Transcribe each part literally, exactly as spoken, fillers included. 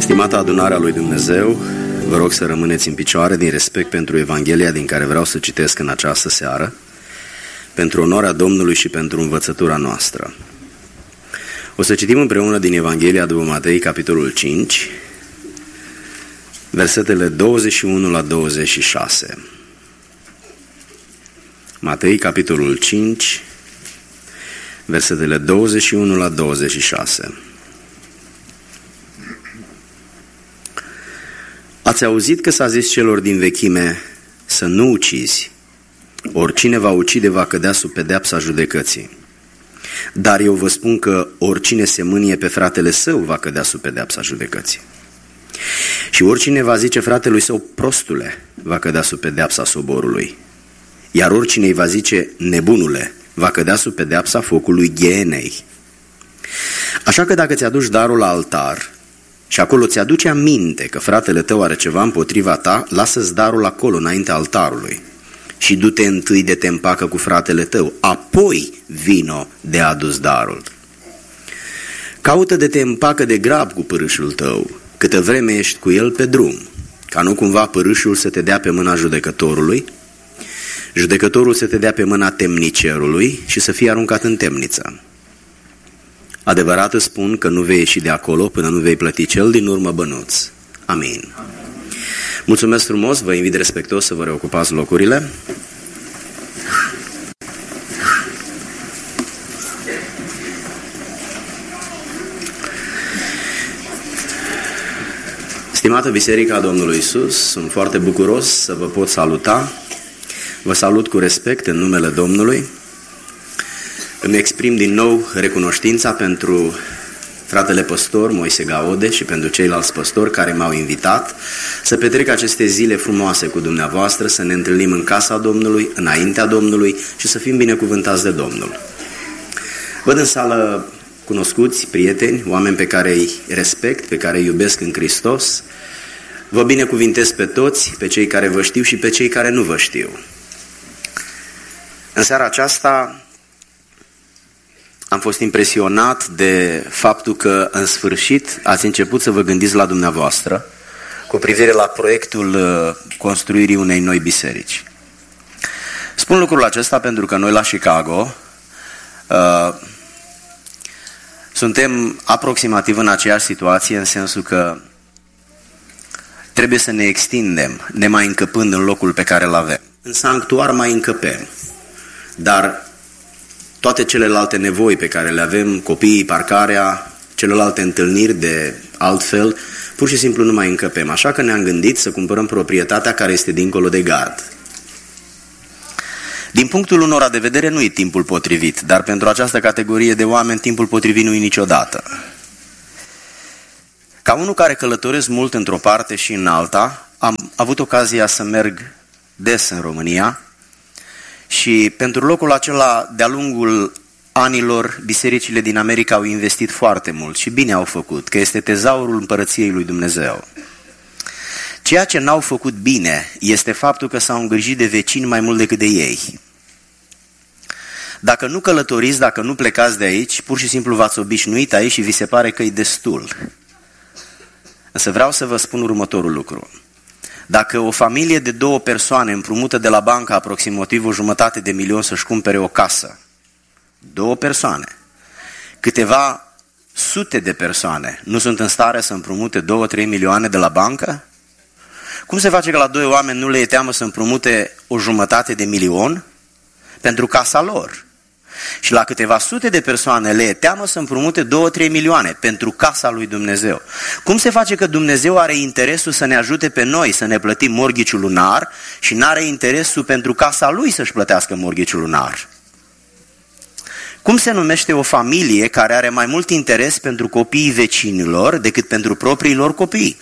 Stimată adunare a lui Dumnezeu, vă rog să rămâneți în picioare din respect pentru Evanghelia din care vreau să citesc în această seară, pentru onoarea Domnului și pentru învățătura noastră. O să citim împreună din Evanghelia după Matei, capitolul cinci, versetele douăzeci și unu la douăzeci și șase. Matei, capitolul cinci, versetele douăzeci și unu la douăzeci și șase. Ați auzit că s-a zis celor din vechime să nu ucizi, oricine va ucide va cădea sub pedeapsa judecății. Dar eu vă spun că oricine se mânie pe fratele său va cădea sub pedeapsa judecății. Și oricine va zice fratelui său prostule va cădea sub pedeapsa soborului. Iar oricine îi va zice nebunule va cădea sub pedeapsa focului ghenei. Așa că dacă ți-aduci darul la altar și acolo ți-aduce aminte că fratele tău are ceva împotriva ta, lasă-ți darul acolo înaintea altarului și du-te întâi de te împacă cu fratele tău, apoi vino de adus darul. Caută de te împacă de grab cu părâșul tău, câtă vreme ești cu el pe drum, ca nu cumva părâșul să te dea pe mâna judecătorului, judecătorul să te dea pe mâna temnicerului și să fie aruncat în temniță. Adevărat îți spun că nu vei ieși de acolo până nu vei plăti cel din urmă bănuț. Amin. Mulțumesc frumos, vă invit respectuos să vă reocupați locurile. Stimată Biserica Domnului Iisus, sunt foarte bucuros să vă pot saluta. Vă salut cu respect în numele Domnului. Îmi exprim din nou recunoștința pentru fratele păstor Moise Gaode și pentru ceilalți păstori care m-au invitat să petrec aceste zile frumoase cu dumneavoastră, să ne întâlnim în casa Domnului, înaintea Domnului și să fim binecuvântați de Domnul. Văd în sală cunoscuți, prieteni, oameni pe care îi respect, pe care îi iubesc în Hristos. Vă binecuvintez pe toți, pe cei care vă știu și pe cei care nu vă știu. În seara aceasta am fost impresionat de faptul că în sfârșit ați început să vă gândiți la dumneavoastră cu privire la proiectul construirii unei noi biserici. Spun lucrul acesta pentru că noi la Chicago uh, suntem aproximativ în aceeași situație, în sensul că trebuie să ne extindem, nemai încăpând în locul pe care îl avem. În sanctuar mai încăpem, dar toate celelalte nevoi pe care le avem, copiii, parcarea, celelalte întâlniri de altfel, pur și simplu nu mai încăpem. Așa că ne-am gândit să cumpărăm proprietatea care este dincolo de gard. Din punctul unora de vedere nu e timpul potrivit, dar pentru această categorie de oameni timpul potrivit nu e niciodată. Ca unul care călătoresc mult într-o parte și în alta, am avut ocazia să merg des în România și pentru locul acela, de-a lungul anilor, bisericile din America au investit foarte mult și bine au făcut, că este tezaurul împărăției lui Dumnezeu. Ceea ce n-au făcut bine este faptul că s-au îngrijit de vecini mai mult decât de ei. Dacă nu călătoriți, dacă nu plecați de aici, pur și simplu v-ați obișnuit aici și vi se pare că e destul. Însă vreau să vă spun următorul lucru. Dacă o familie de două persoane împrumută de la bancă aproximativ o jumătate de milion să-și cumpere o casă, două persoane, câteva sute de persoane nu sunt în stare să împrumute două, trei milioane de la bancă? Cum se face că la doi oameni nu le e teamă să împrumute o jumătate de milion pentru casa lor? Și la câteva sute de persoane le e teamă să împrumute două, trei milioane pentru casa lui Dumnezeu. Cum se face că Dumnezeu are interesul să ne ajute pe noi să ne plătim morghiciul lunar și n-are interesul pentru casa lui să-și plătească morghiciul lunar? Cum se numește o familie care are mai mult interes pentru copiii vecinilor decât pentru propriilor copii?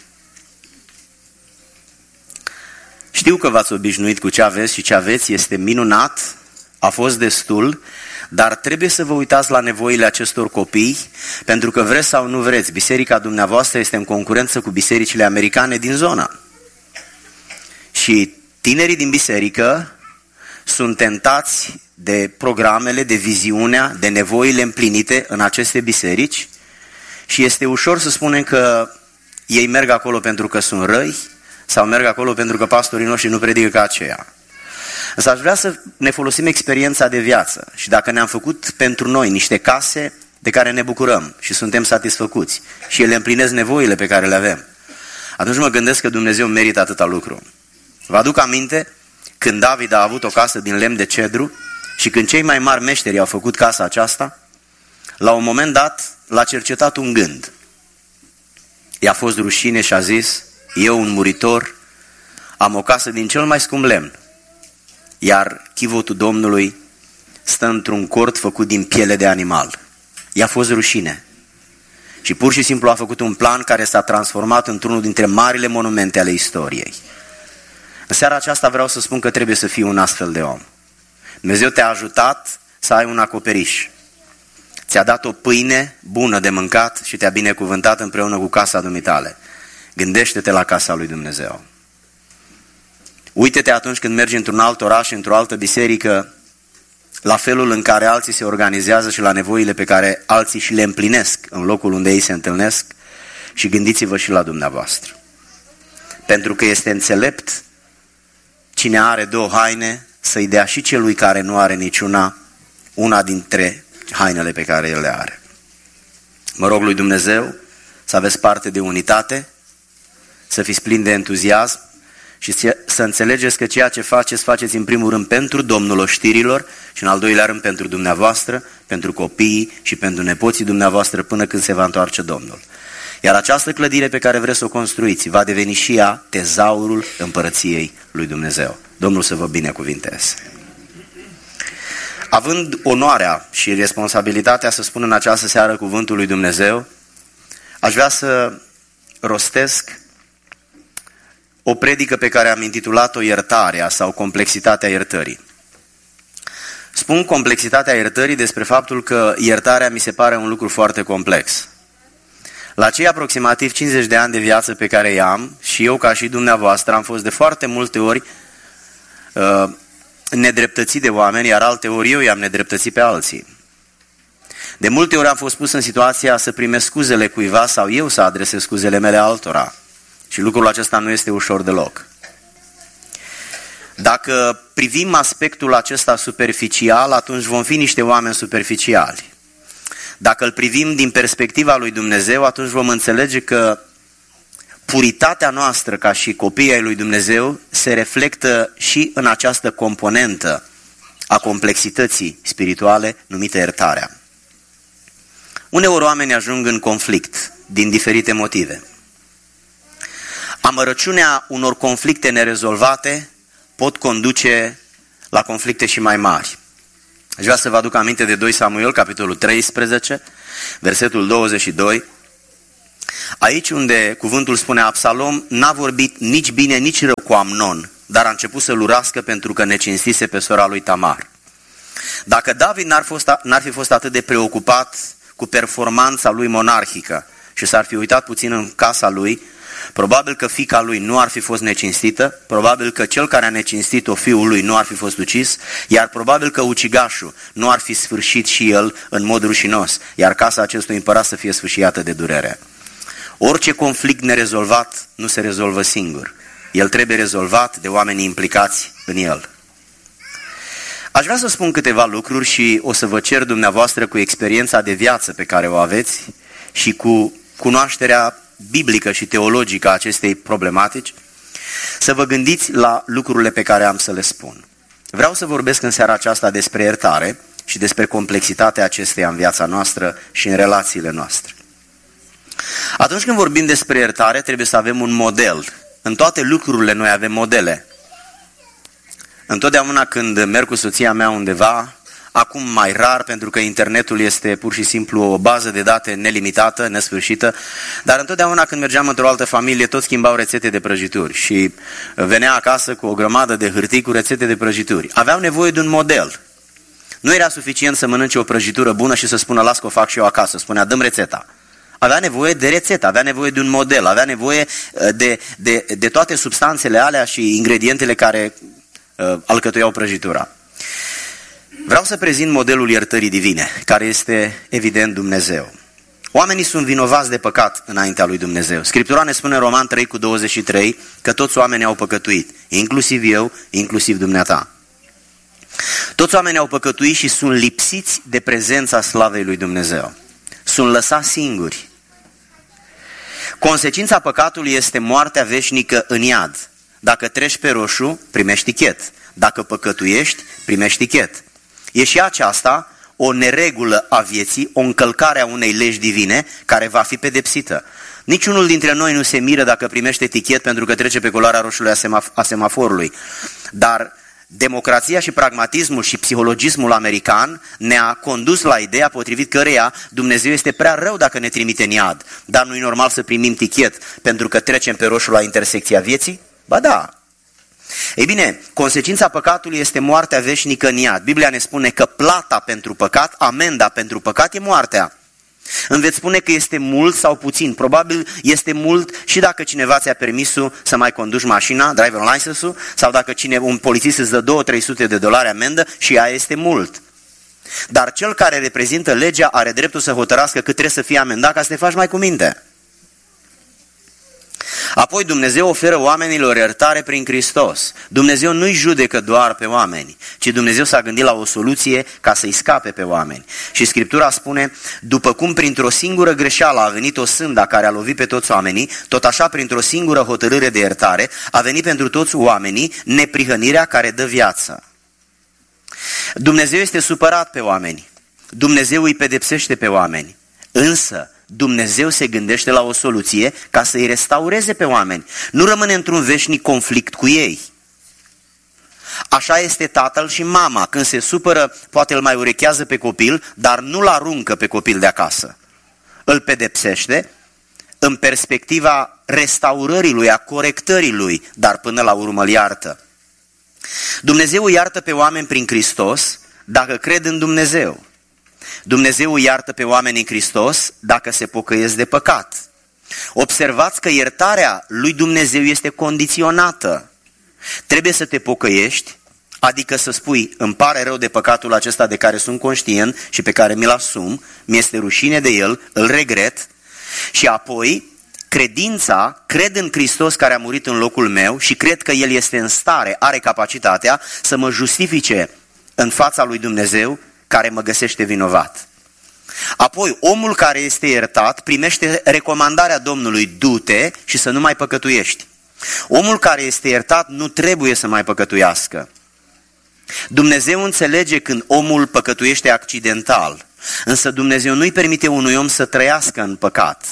Știu că v-ați obișnuit cu ce aveți și ce aveți este minunat, a fost destul, dar trebuie să vă uitați la nevoile acestor copii, pentru că vreți sau nu vreți, biserica dumneavoastră este în concurență cu bisericile americane din zonă. Și tinerii din biserică sunt tentați de programele, de viziunea, de nevoile împlinite în aceste biserici și este ușor să spunem că ei merg acolo pentru că sunt răi sau merg acolo pentru că pastorii noștri nu predică ca aceea. Însă aș vrea să ne folosim experiența de viață și dacă ne-am făcut pentru noi niște case de care ne bucurăm și suntem satisfăcuți și ele împlinesc nevoile pe care le avem, atunci mă gândesc că Dumnezeu merită atâta lucru. Vă aduc aminte când David a avut o casă din lemn de cedru și când cei mai mari meșteri au făcut casa aceasta, la un moment dat l-a cercetat un gând. I-a fost rușine și a zis: eu, un muritor, am o casă din cel mai scump lemn, iar chivotul Domnului stă într-un cort făcut din piele de animal. I-a fost rușine. Și pur și simplu a făcut un plan care s-a transformat într-unul dintre marile monumente ale istoriei. În seara aceasta vreau să spun că trebuie să fii un astfel de om. Dumnezeu te-a ajutat să ai un acoperiș. Ți-a dat o pâine bună de mâncat și te-a binecuvântat împreună cu casa dumitale. Gândește-te la casa lui Dumnezeu. Uite-te atunci când mergi într-un alt oraș, într-o altă biserică, la felul în care alții se organizează și la nevoile pe care alții și le împlinesc în locul unde ei se întâlnesc și gândiți-vă și la dumneavoastră. Pentru că este înțelept cine are două haine să-i dea și celui care nu are niciuna una dintre hainele pe care el le are. Mă rog lui Dumnezeu să aveți parte de unitate, să fiți plini de entuziasm și să înțelegeți că ceea ce faceți, faceți în primul rând pentru Domnul oștirilor și în al doilea rând pentru dumneavoastră, pentru copiii și pentru nepoții dumneavoastră până când se va întoarce Domnul. Iar această clădire pe care vreți să o construiți va deveni și ea tezaurul împărăției lui Dumnezeu. Domnul să vă binecuvinteze. Având onoarea și responsabilitatea să spun în această seară cuvântul lui Dumnezeu, aș vrea să rostesc o predică pe care am intitulat-o Iertarea sau Complexitatea iertării. Spun complexitatea iertării despre faptul că iertarea mi se pare un lucru foarte complex. La cei aproximativ cincizeci de ani de viață pe care i-am, și eu ca și dumneavoastră am fost de foarte multe ori uh, nedreptățit de oameni, iar alte ori eu i-am nedreptățit pe alții. De multe ori am fost pus în situația să primesc scuzele cuiva sau eu să adresez scuzele mele altora. Și lucrul acesta nu este ușor deloc. Dacă privim aspectul acesta superficial, atunci vom fi niște oameni superficiali. Dacă îl privim din perspectiva lui Dumnezeu, atunci vom înțelege că puritatea noastră ca și copiii ai lui Dumnezeu se reflectă și în această componentă a complexității spirituale numită iertarea. Uneori oamenii ajung în conflict din diferite motive. Amărăciunea unor conflicte nerezolvate pot conduce la conflicte și mai mari. Aș vrea să vă aduc aminte de doi Samuel, capitolul treisprezece, versetul douăzeci și doi. Aici unde cuvântul spune: Absalom n-a vorbit nici bine, nici rău cu Amnon, dar a început să-l urască pentru că necinstise pe sora lui Tamar. Dacă David n-ar, fost, n-ar fi fost atât de preocupat cu performanța lui monarhică și s-ar fi uitat puțin în casa lui, probabil că fiica lui nu ar fi fost necinstită, probabil că cel care a necinstit-o, fiul lui, nu ar fi fost ucis, iar probabil că ucigașul nu ar fi sfârșit și el în mod rușinos, iar casa acestui împărat să fie sfâșiată de durere. Orice conflict nerezolvat nu se rezolvă singur. El trebuie rezolvat de oamenii implicați în el. Aș vrea să spun câteva lucruri și o să vă cer dumneavoastră, cu experiența de viață pe care o aveți și cu cunoașterea biblică și teologică a acestei problematici, să vă gândiți la lucrurile pe care am să le spun. Vreau să vorbesc în seara aceasta despre iertare și despre complexitatea acesteia în viața noastră și în relațiile noastre. Atunci când vorbim despre iertare, trebuie să avem un model. În toate lucrurile noi avem modele. Întotdeauna când merg cu soția mea undeva, acum mai rar pentru că internetul este pur și simplu o bază de date nelimitată, nesfârșită, dar întotdeauna când mergeam într-o altă familie, toți schimbau rețete de prăjituri și venea acasă cu o grămadă de hârtii cu rețete de prăjituri. Aveau nevoie de un model. Nu era suficient să mănânce o prăjitură bună și să spună: las că o fac și eu acasă. Spunea: dă-mi rețeta. Avea nevoie de rețetă, avea nevoie de un model, avea nevoie de, de, de toate substanțele alea și ingredientele care uh, alcătuiau prăjitura. Vreau să prezint modelul iertării divine, care este evident Dumnezeu. Oamenii sunt vinovați de păcat înaintea lui Dumnezeu. Scriptura ne spune în Roman trei cu douăzeci și trei că toți oamenii au păcătuit, inclusiv eu, inclusiv dumneata. Toți oamenii au păcătuit și sunt lipsiți de prezența slavei lui Dumnezeu. Sunt lăsați singuri. Consecința păcatului este moartea veșnică în iad. Dacă treci pe roșu, primești chet. Dacă păcătuiești, primești chet. E și aceasta o neregulă a vieții, o încălcare a unei legi divine care va fi pedepsită. Niciunul dintre noi nu se miră dacă primește tichet pentru că trece pe culoarea roșului a, semaf- a semaforului. Dar democrația și pragmatismul și psihologismul american ne-a condus la ideea potrivit căreia Dumnezeu este prea rău dacă ne trimite în iad. Dar nu e normal să primim tichet pentru că trecem pe roșu la intersecția vieții? Ba da! Ei bine, consecința păcatului este moartea veșnică în iad. Biblia ne spune că plata pentru păcat, amenda pentru păcat e moartea. Îmi veți spune că este mult sau puțin. Probabil este mult și dacă cineva ți-a permisul să mai conduci mașina, driver license-ul, sau dacă cine, un polițist îți dă două trei sute de dolari amendă și ea este mult. Dar cel care reprezintă legea are dreptul să hotărască cât trebuie să fie amendat ca să te faci mai cu minte. Apoi Dumnezeu oferă oamenilor iertare prin Hristos. Dumnezeu nu-i judecă doar pe oameni, ci Dumnezeu s-a gândit la o soluție ca să-i scape pe oameni. Și Scriptura spune, după cum printr-o singură greșeală a venit o sânda care a lovit pe toți oamenii, tot așa printr-o singură hotărâre de iertare a venit pentru toți oamenii neprihănirea care dă viață. Dumnezeu este supărat pe oameni. Dumnezeu îi pedepsește pe oameni. Însă Dumnezeu se gândește la o soluție ca să îi restaureze pe oameni. Nu rămâne într-un veșnic conflict cu ei. Așa este tatăl și mama. Când se supără, poate îl mai urechează pe copil, dar nu-l aruncă pe copil de acasă. Îl pedepsește în perspectiva restaurării lui, a corectării lui, dar până la urmă îl iartă. Dumnezeu iartă pe oameni prin Hristos dacă cred în Dumnezeu. Dumnezeu iartă pe oameni în Hristos dacă se pocăiesc de păcat. Observați că iertarea lui Dumnezeu este condiționată. Trebuie să te pocăiești, adică să spui, îmi pare rău de păcatul acesta de care sunt conștient și pe care mi-l asum, mi-este rușine de el, îl regret, și apoi credința, cred în Hristos care a murit în locul meu și cred că El este în stare, are capacitatea să mă justifice în fața lui Dumnezeu care mă găsește vinovat. Apoi, omul care este iertat primește recomandarea Domnului, du-te și să nu mai păcătuiești. Omul care este iertat nu trebuie să mai păcătuiască. Dumnezeu înțelege când omul păcătuiește accidental, însă Dumnezeu nu-i permite unui om să trăiască în păcat.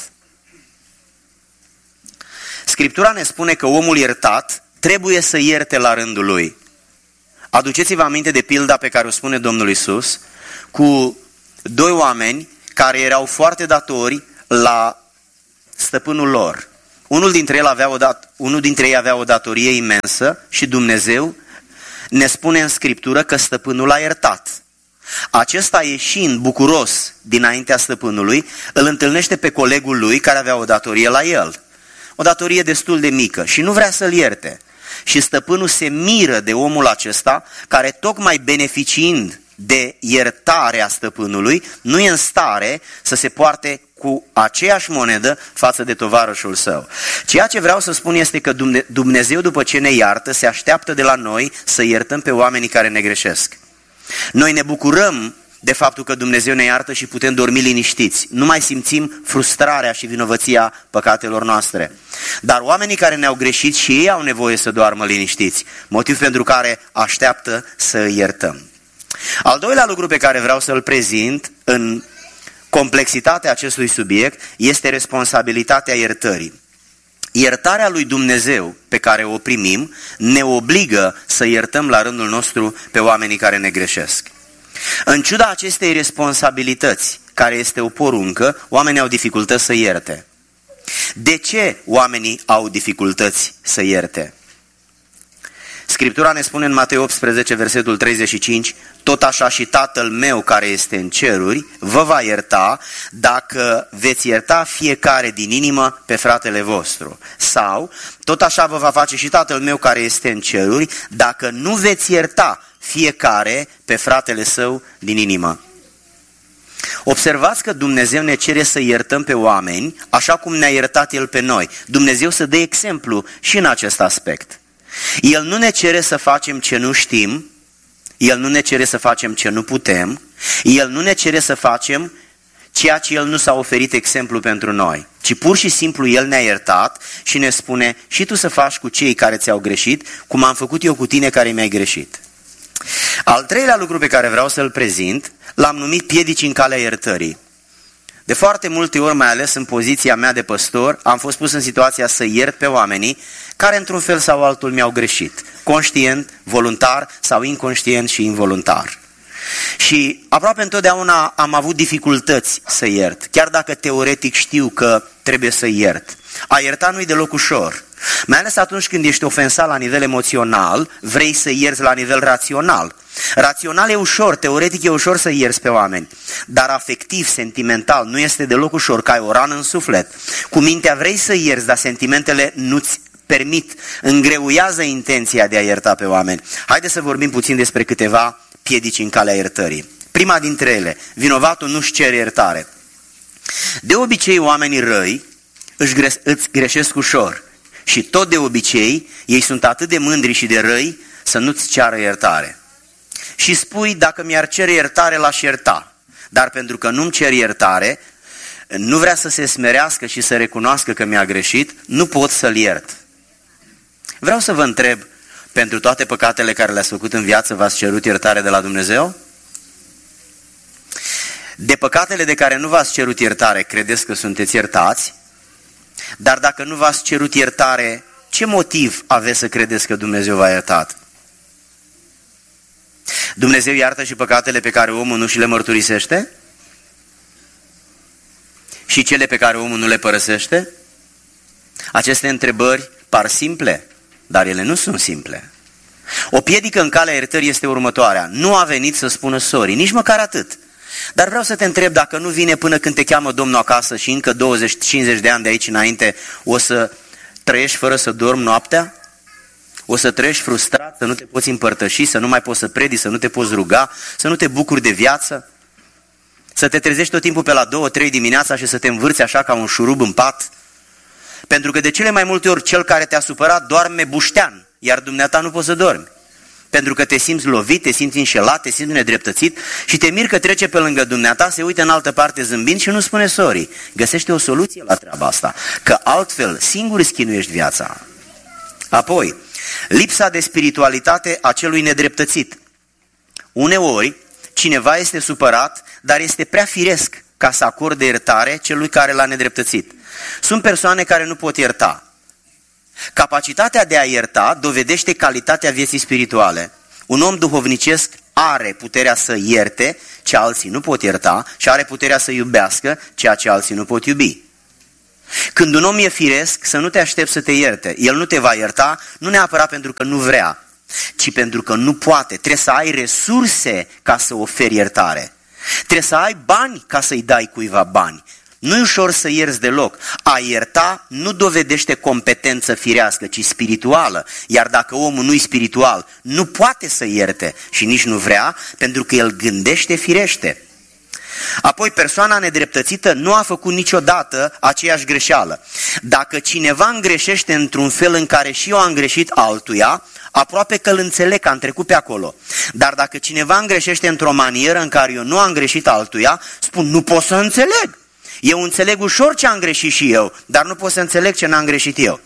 Scriptura ne spune că omul iertat trebuie să ierte la rândul lui. Aduceți-vă aminte de pilda pe care o spune Domnul Iisus cu doi oameni care erau foarte datori la stăpânul lor. Unul dintre ei avea o, dat- unul dintre ei avea o datorie imensă și Dumnezeu ne spune în Scriptură că stăpânul l-a iertat. Acesta, ieșind bucuros dinaintea stăpânului, îl întâlnește pe colegul lui care avea o datorie la el. O datorie destul de mică și nu vrea să-l ierte. Și stăpânul se miră de omul acesta care, tocmai beneficiind de iertarea stăpânului, nu e în stare să se poarte cu aceeași monedă față de tovarășul său. Ceea ce vreau să spun este că Dumnezeu, după ce ne iartă, se așteaptă de la noi să iertăm pe oamenii care ne greșesc. Noi ne bucurăm de faptul că Dumnezeu ne iartă și putem dormi liniștiți. Nu mai simțim frustrarea și vinovăția păcatelor noastre. Dar oamenii care ne-au greșit și ei au nevoie să doarmă liniștiți, motiv pentru care așteaptă să îi iertăm. Al doilea lucru pe care vreau să-l prezint în complexitatea acestui subiect este responsabilitatea iertării. Iertarea lui Dumnezeu pe care o primim ne obligă să iertăm la rândul nostru pe oamenii care ne greșesc. În ciuda acestei responsabilități, care este o poruncă, oamenii au dificultăți să ierte. De ce oamenii au dificultăți să ierte? Scriptura ne spune în Matei optsprezece, versetul treizeci și cinci, tot așa și Tatăl meu care este în ceruri vă va ierta dacă veți ierta fiecare din inimă pe fratele vostru. Sau, tot așa vă va face și Tatăl meu care este în ceruri dacă nu veți ierta fiecare pe fratele său din inimă. Observați că Dumnezeu ne cere să iertăm pe oameni așa cum ne-a iertat El pe noi. Dumnezeu să dă exemplu și în acest aspect. El nu ne cere să facem ce nu știm, El nu ne cere să facem ce nu putem, El nu ne cere să facem ceea ce El nu s-a oferit exemplu pentru noi, ci pur și simplu El ne-a iertat și ne spune și tu să faci cu cei care ți-au greșit, cum am făcut eu cu tine care mi-ai greșit. Al treilea lucru pe care vreau să-l prezint, l-am numit piedici în calea iertării. De foarte multe ori, mai ales în poziția mea de păstor, am fost pus în situația să iert pe oamenii care într-un fel sau altul mi-au greșit, conștient, voluntar sau inconștient și involuntar. Și aproape întotdeauna am avut dificultăți să iert, chiar dacă teoretic știu că trebuie să iert. A ierta nu-i deloc ușor, mai ales atunci când ești ofensat la nivel emoțional, vrei să ierți la nivel rațional. Rațional e ușor, teoretic e ușor să ierți pe oameni, dar afectiv, sentimental, nu este deloc ușor, că ai o rană în suflet. Cu mintea vrei să ierți, dar sentimentele nu-ți permit, îngreuiază intenția de a ierta pe oameni. Haideți să vorbim puțin despre câteva piedici în calea iertării. Prima dintre ele, vinovatul nu-și cere iertare. De obicei, oamenii răi își gre- îți greșesc ușor și tot de obicei ei sunt atât de mândri și de răi să nu-ți ceară iertare. Și spui, dacă mi-ar cere iertare, l-aș ierta, dar pentru că nu-mi cer iertare, nu vrea să se smerească și să recunoască că mi-a greșit, nu pot să-l iert. Vreau să vă întreb, pentru toate păcatele care le-ați făcut în viață, v-ați cerut iertare de la Dumnezeu? De păcatele de care nu v-ați cerut iertare, credeți că sunteți iertați? Dar dacă nu v-ați cerut iertare, ce motiv aveți să credeți că Dumnezeu v-a iertat? Dumnezeu iartă și păcatele pe care omul nu și le mărturisește? Și cele pe care omul nu le părăsește? Aceste întrebări par simple, dar ele nu sunt simple. O piedică în calea iertării este următoarea. Nu a venit să spună sorry, nici măcar atât. Dar vreau să te întreb, dacă nu vine până când te cheamă Domnul acasă și încă douăzeci cincizeci de ani de aici înainte, o să trăiești fără să dormi noaptea? O să trăiești frustrat, să nu te poți împărtăși, să nu mai poți să predici, să nu te poți ruga, să nu te bucuri de viață? Să te trezești tot timpul pe la două, trei dimineața și să te învârți așa ca un șurub în pat? Pentru că de cele mai multe ori cel care te-a supărat doarme buștean, iar dumneata nu poți să dormi. Pentru că te simți lovit, te simți înșelat, te simți nedreptățit și te miri că trece pe lângă dumneata, se uită în altă parte zâmbind și nu spune sorry. Găsește o soluție la treaba asta, că altfel singur îți chinuiești viața. Apoi, lipsa de spiritualitate a celui nedreptățit. Uneori, cineva este supărat, dar este prea firesc ca să acorde iertare celui care l-a nedreptățit. Sunt persoane care nu pot ierta. Capacitatea de a ierta dovedește calitatea vieții spirituale. Un om duhovnicesc are puterea să ierte ce alții nu pot ierta și are puterea să iubească ceea ce alții nu pot iubi. Când un om e firesc, să nu te aștepți să te ierte. El nu te va ierta, nu neapărat pentru că nu vrea, ci pentru că nu poate. Trebuie să ai resurse ca să oferi iertare. Trebuie să ai bani ca să-i dai cuiva bani. Nu e ușor să ierți deloc. A ierta nu dovedește competență firească, ci spirituală. Iar dacă omul nu e spiritual, nu poate să ierte și nici nu vrea, pentru că el gândește firește. Apoi, persoana nedreptățită nu a făcut niciodată aceeași greșeală. Dacă cineva îngreșește într-un fel în care și eu am greșit altuia, aproape că îl înțeleg, că am trecut pe acolo. Dar dacă cineva îngreșește într-o manieră în care eu nu am greșit altuia, spun, nu pot să înțeleg. Eu înțeleg ușor ce am greșit și eu, dar nu pot să înțeleg ce n-am greșit eu.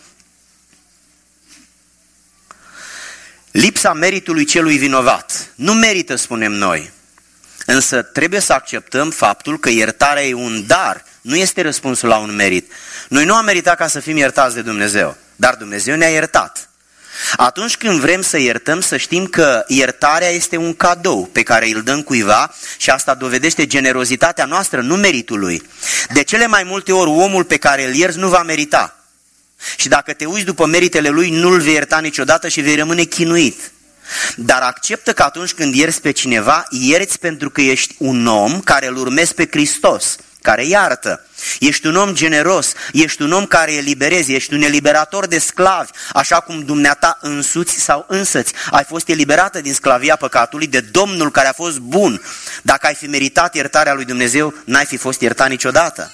Lipsa meritului celui vinovat. Nu merită, spunem noi. Însă trebuie să acceptăm faptul că iertarea e un dar, nu este răspunsul la un merit. Noi nu am meritat ca să fim iertați de Dumnezeu, dar Dumnezeu ne-a iertat. Atunci când vrem să iertăm, să știm că iertarea este un cadou pe care îl dăm cuiva și asta dovedește generozitatea noastră, nu meritul lui. De cele mai multe ori, omul pe care îl ierți nu va merita. Și dacă te uiți după meritele lui, nu-l vei ierta niciodată și vei rămâne chinuit. Dar acceptă că atunci când ierți pe cineva, ierți pentru că ești un om care îl urmezi pe Hristos, care iartă. Ești un om generos, ești un om care eliberezi, ești un eliberator de sclavi, așa cum dumneata însuți sau însăți ai fost eliberată din sclavia păcatului de Domnul care a fost bun. Dacă ai fi meritat iertarea lui Dumnezeu, n-ai fi fost iertat niciodată.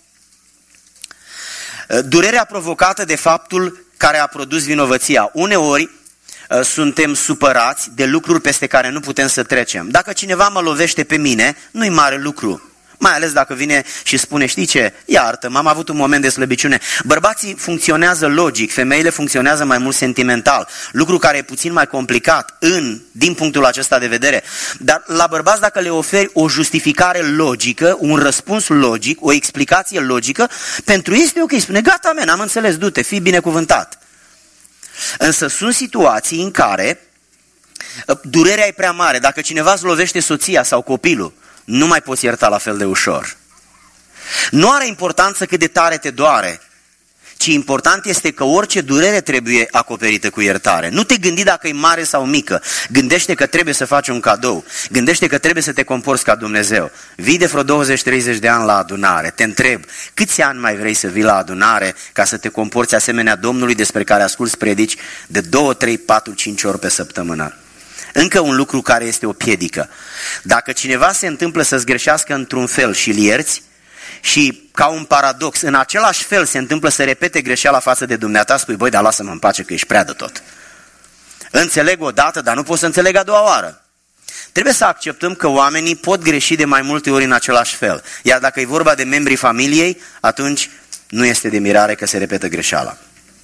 Durerea provocată de faptul care a produs vinovăția. Uneori suntem supărați de lucruri peste care nu putem să trecem. Dacă cineva mă lovește pe mine, nu-i mare lucru. Mai ales dacă vine și spune, știi ce, iartă-mă, am avut un moment de slăbiciune. Bărbații funcționează logic, femeile funcționează mai mult sentimental, lucru care e puțin mai complicat în, din punctul acesta de vedere. Dar la bărbați, dacă le oferi o justificare logică, un răspuns logic, o explicație logică, pentru ei este ok, spune, gata, men, am înțeles, du-te, fii binecuvântat. Însă sunt situații în care durerea e prea mare. Dacă cineva îți lovește soția sau copilul, nu mai poți ierta la fel de ușor. Nu are importanță cât de tare te doare, ci important este că orice durere trebuie acoperită cu iertare. Nu te gândi dacă e mare sau mică, gândește că trebuie să faci un cadou, gândește că trebuie să te comporți ca Dumnezeu. Vii de vreo douăzeci treizeci de ani la adunare, te întreb, câți ani mai vrei să vii la adunare ca să te comporți asemenea Domnului despre care asculți predici de două, trei, patru, cinci ori pe săptămână? Încă un lucru care este o piedică. Dacă cineva se întâmplă să-ți greșească într-un fel și îl ierți, și ca un paradox, în același fel se întâmplă să repete greșeala față de dumneata, spui, băi, dar lasă-mă în pace că ești prea de tot. Înțeleg odată, dar nu pot să înțeleg a doua oară. Trebuie să acceptăm că oamenii pot greși de mai multe ori în același fel. Iar dacă e vorba de membrii familiei, atunci nu este de mirare că se repetă greșeala.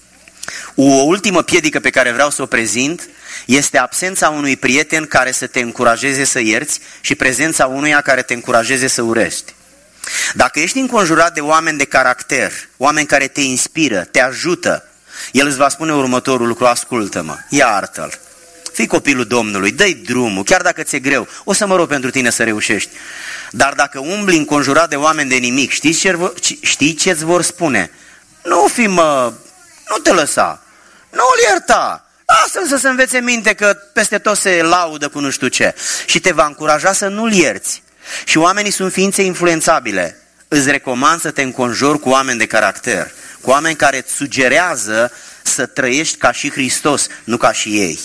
O ultimă piedică pe care vreau să o prezint este absența unui prieten care să te încurajeze să ierți și prezența unuia care te încurajeze să urăști. Dacă ești înconjurat de oameni de caracter, oameni care te inspiră, te ajută, el îți va spune următorul lucru, ascultă-mă, iartă-l, fii copilul Domnului, dă-i drumul, chiar dacă ți-e greu, o să mă rog pentru tine să reușești. Dar dacă umbli înconjurat de oameni de nimic, știi ce, știi ce-ți vor spune? Nu fi, mă, nu te lăsa, nu-l ierta, lasă-l să se învețe minte că peste tot se laudă cu nu știu ce. Și te va încuraja să nu-l ierți. Și oamenii sunt ființe influențabile. Îți recomand să te înconjori cu oameni de caracter, cu oameni care îți sugerează să trăiești ca și Hristos, nu ca și ei.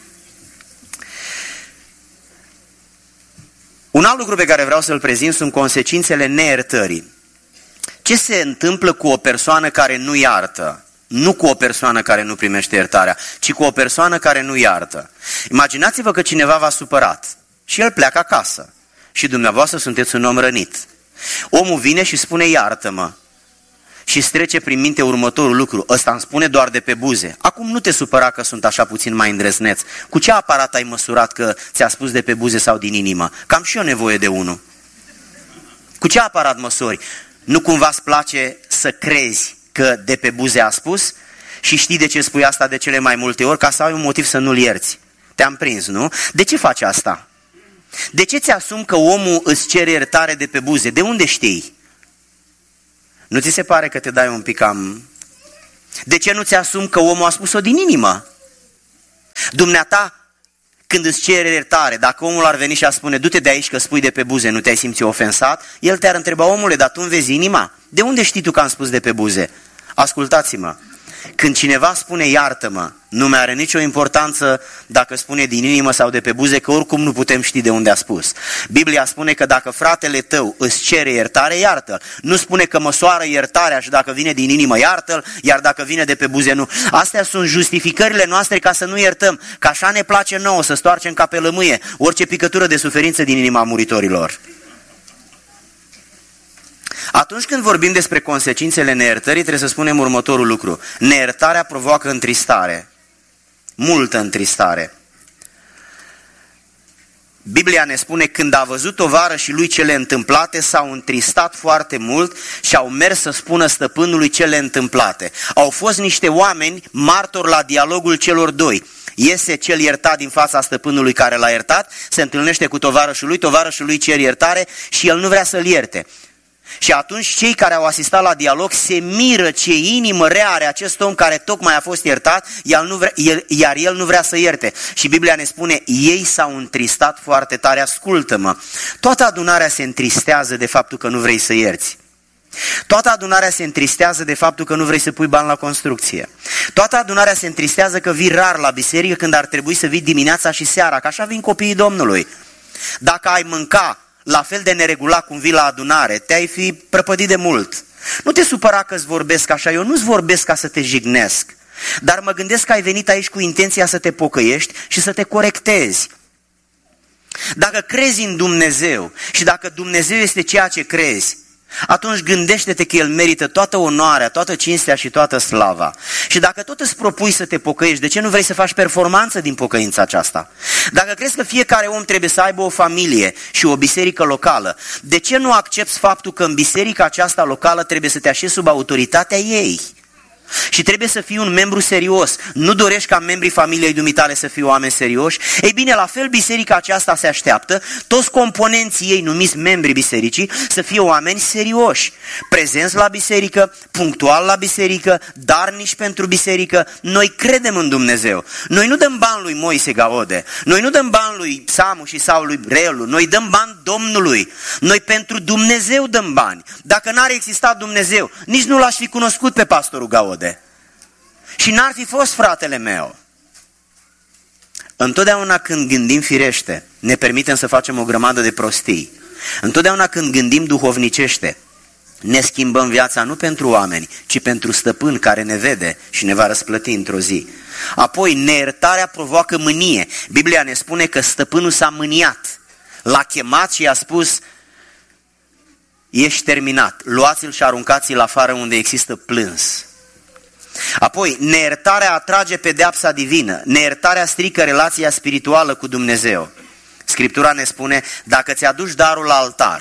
Un alt lucru pe care vreau să-l prezint sunt consecințele neiertării. Ce se întâmplă cu o persoană care nu iartă? Nu cu o persoană care nu primește iertarea, ci cu o persoană care nu iartă. Imaginați-vă că cineva v-a supărat și el pleacă acasă și dumneavoastră sunteți un om rănit. Omul vine și spune iartă-mă și îți trece prin minte următorul lucru, ăsta îmi spune doar de pe buze. Acum nu te supăra că sunt așa puțin mai îndrăzneț. Cu ce aparat ai măsurat că ți-a spus de pe buze sau din inimă? Că am și eu nevoie de unul. Cu ce aparat măsori? Nu cumva îți place să crezi că de pe buze a spus și știi de ce spui asta de cele mai multe ori, ca să ai un motiv să nu-l ierți. Te-am prins, nu? De ce faci asta? De ce ți-asumi că omul îți cere iertare de pe buze? De unde știi? Nu ți se pare că te dai un pic cam... De ce nu ți-asumi că omul a spus-o din inimă? Dumneata, când îți cere iertare, dacă omul ar veni și ar spune, du-te de aici că spui de pe buze, nu te-ai simțit ofensat, el te-ar întreba, omule, dar tu îmi vezi inima? De unde știi tu că am spus de pe buze? Ascultați-mă, când cineva spune iartă-mă, nu mai are nicio importanță dacă spune din inimă sau de pe buze, că oricum nu putem ști de unde a spus. Biblia spune că dacă fratele tău îți cere iertare, iartă-l. Nu spune că măsoară iertarea și dacă vine din inimă, iartă-l, iar dacă vine de pe buze, nu. Astea sunt justificările noastre ca să nu iertăm, că așa ne place nouă să stoarcem ca pe lămâie orice picătură de suferință din inima muritorilor. Atunci când vorbim despre consecințele neiertării, trebuie să spunem următorul lucru. Neiertarea provoacă întristare, multă întristare. Biblia ne spune, când a văzut tovarășii lui cele întâmplate, s-au întristat foarte mult și au mers să spună stăpânului cele întâmplate. Au fost niște oameni martori la dialogul celor doi. Iese cel iertat din fața stăpânului care l-a iertat, se întâlnește cu tovarășul lui, tovarășul lui cer iertare și el nu vrea să-l ierte. Și atunci cei care au asistat la dialog se miră ce inimă rea are acest om care tocmai a fost iertat, iar, nu vrea, iar el nu vrea să ierte. Și Biblia ne spune, ei s-au întristat foarte tare. Ascultă-mă, toată adunarea se întristează de faptul că nu vrei să ierți. Toată adunarea se întristează de faptul că nu vrei să pui bani la construcție. Toată adunarea se întristează că vii rar la biserică când ar trebui să vii dimineața și seara, că așa vin copiii Domnului. Dacă ai mânca la fel de neregulat cum vii la adunare, te-ai fi prăpădit de mult. Nu te supăra că-ți vorbesc așa, eu nu-ți vorbesc ca să te jignesc, dar mă gândesc că ai venit aici cu intenția să te pocăiești și să te corectezi. Dacă crezi în Dumnezeu și dacă Dumnezeu este ceea ce crezi, atunci gândește-te că El merită toată onoarea, toată cinstea și toată slava. Și dacă tot îți propui să te pocăiești, de ce nu vrei să faci performanță din pocăința aceasta? Dacă crezi că fiecare om trebuie să aibă o familie și o biserică locală, de ce nu accepți faptul că în biserica aceasta locală trebuie să te așezi sub autoritatea ei? Și trebuie să fii un membru serios. Nu dorești ca membrii familiei dumitale să fie oameni serioși? Ei bine, la fel biserica aceasta se așteaptă, toți componenții ei numiți membrii bisericii, să fie oameni serioși, prezenți la biserică, punctual la biserică, darnici pentru biserică. Noi credem în Dumnezeu. Noi nu dăm bani lui Moise Gaude, noi nu dăm bani lui Samu și sau lui Relu, noi dăm bani Domnului. Noi pentru Dumnezeu dăm bani. Dacă n-ar exista Dumnezeu, nici nu l-aș fi cunoscut pe pastorul Gaude. Și n-ar fi fost fratele meu. Întotdeauna când gândim firește, ne permitem să facem o grămadă de prostii. Întotdeauna când gândim duhovnicește, ne schimbăm viața nu pentru oameni, ci pentru stăpân care ne vede și ne va răsplăti într-o zi. Apoi, neiertarea provoacă mânie. Biblia ne spune că stăpânul s-a mâniat. L-a chemat și i-a spus, ești terminat, luați-l și aruncați-l afară unde există plâns. Apoi, neiertarea atrage pedeapsa divină, neiertarea strică relația spirituală cu Dumnezeu. Scriptura ne spune, dacă ți-aduci darul la altar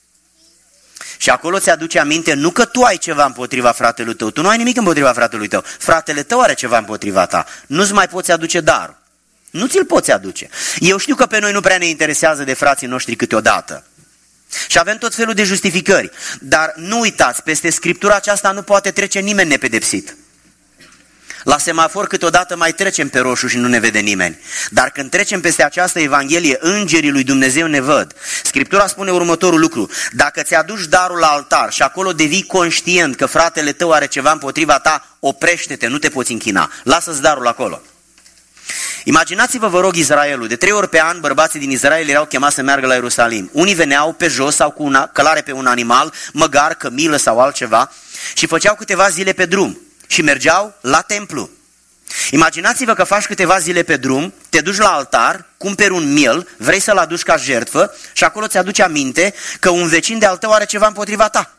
și acolo ți-aduce aminte, nu că tu ai ceva împotriva fratelui tău, tu nu ai nimic împotriva fratelui tău, fratele tău are ceva împotriva ta, nu-ți mai poți aduce darul, nu ți-l poți aduce. Eu știu că pe noi nu prea ne interesează de frații noștri câteodată. Și avem tot felul de justificări, dar nu uitați, peste Scriptura aceasta nu poate trece nimeni nepedepsit. La semafor câteodată mai trecem pe roșu și nu ne vede nimeni. Dar când trecem peste această Evanghelie, îngerii lui Dumnezeu ne văd. Scriptura spune următorul lucru, dacă ți-aduci darul la altar și acolo devii conștient că fratele tău are ceva împotriva ta, oprește-te, nu te poți închina, lasă-ți darul acolo. Imaginați-vă, vă rog, Israelul. De trei ori pe an, bărbații din Israel erau chemați să meargă la Ierusalim. Unii veneau pe jos sau cu una, călare pe un animal, măgar, cămilă sau altceva și făceau câteva zile pe drum și mergeau la templu. Imaginați-vă că faci câteva zile pe drum, te duci la altar, cumperi un miel, vrei să-l aduci ca jertfă și acolo ți-aduce aminte că un vecin de-al tău are ceva împotriva ta.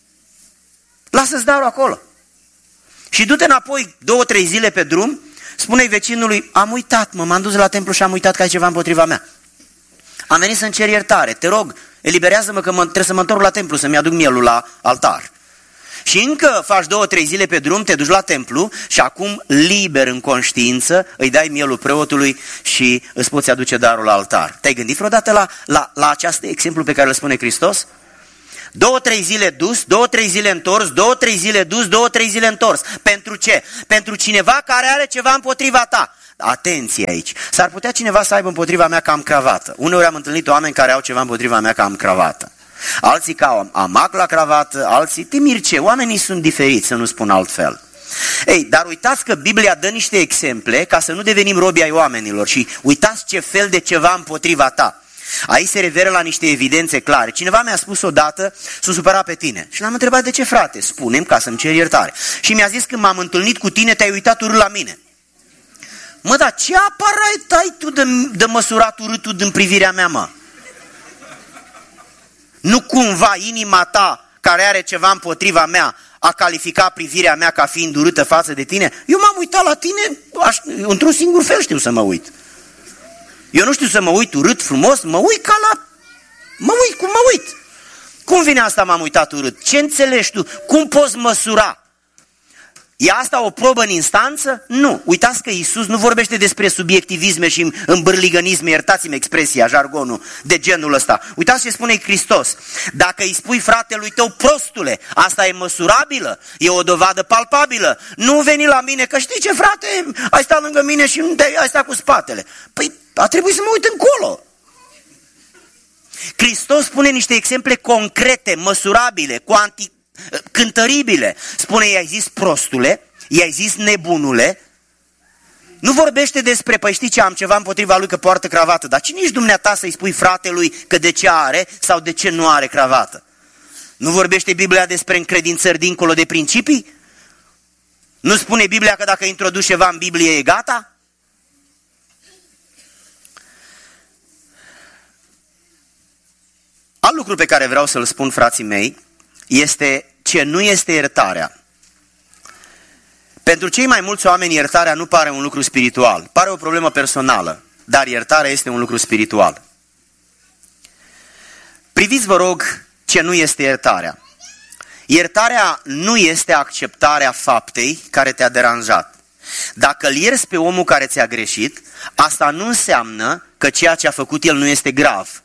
Lasă-ți darul acolo. Și du-te înapoi două, trei zile pe drum, spune-i vecinului, am uitat, mă, m-am dus la templu și am uitat că ai ceva împotriva mea. Am venit să-mi cer iertare, te rog, eliberează-mă că mă, trebuie să mă întorc la templu, să-mi aduc mielul la altar. Și încă faci două, trei zile pe drum, te duci la templu și acum, liber în conștiință, îi dai mielul preotului și îți poți aduce darul la altar. Te-ai gândit vreodată la, la, la acest exemplu pe care îl spune Hristos? Două, trei zile dus, două, trei zile întors, două, trei zile dus, două, trei zile întors. Pentru ce? Pentru cineva care are ceva împotriva ta. Atenție aici. S-ar putea cineva să aibă împotriva mea că am cravată. Uneori am întâlnit oameni care au ceva împotriva mea că am cravată. Alții că au amac la cravată, alții timirce. Oamenii sunt diferiți, să nu spun altfel. Ei, dar uitați că Biblia dă niște exemple ca să nu devenim robi ai oamenilor și uitați ce fel de ceva împotriva ta. Aici se referă la niște evidențe clare. Cineva mi-a spus odată, sunt supărat pe tine. Și l-am întrebat, de ce, frate? Spune-mi ca să-mi cer iertare. Și mi-a zis, când m-am întâlnit cu tine, te-ai uitat urât la mine. Mă, dar ce aparat ai tu de, de măsurat urâtul din privirea mea, mă? Nu cumva inima ta, care are ceva împotriva mea, a calificat privirea mea ca fiind urâtă față de tine? Eu m-am uitat la tine, aș, într-un singur fel știu să mă uit. Eu nu știu să mă uit urât, frumos, mă uit ca la... Mă uit cum mă uit. Cum vine asta m-am uitat urât? Ce înțelegi tu? Cum poți măsura? E asta o probă în instanță? Nu. Uitați că Iisus nu vorbește despre subiectivisme și îmbârligănisme, iertați-mi expresia, jargonul de genul ăsta. Uitați ce spune Hristos. Dacă îi spui fratelui tău, prostule, asta e măsurabilă, e o dovadă palpabilă. Nu veni la mine, că știi ce, frate, ai stat lângă mine și ai stat cu spatele. Păi a trebuit să mă uit încolo. Hristos spune niște exemple concrete, măsurabile, cuanti cântăribile. Spune, i-ai zis prostule, i-ai zis nebunule. Nu vorbește despre, păi știi ce, am ceva împotriva lui că poartă cravată. Dar cine ești dumneata să-i spui fratelui că de ce are sau de ce nu are cravată? Nu vorbește Biblia despre încredințări dincolo de principii? Nu spune Biblia că dacă introduci ceva în Biblie e gata? Alt lucru pe care vreau să-l spun, frații mei, este ce nu este iertarea. Pentru cei mai mulți oameni, iertarea nu pare un lucru spiritual, pare o problemă personală, dar iertarea este un lucru spiritual. Priviți, vă rog, ce nu este iertarea. Iertarea nu este acceptarea faptei care te-a deranjat. Dacă îl ierți pe omul care ți-a greșit, asta nu înseamnă că ceea ce a făcut el nu este grav.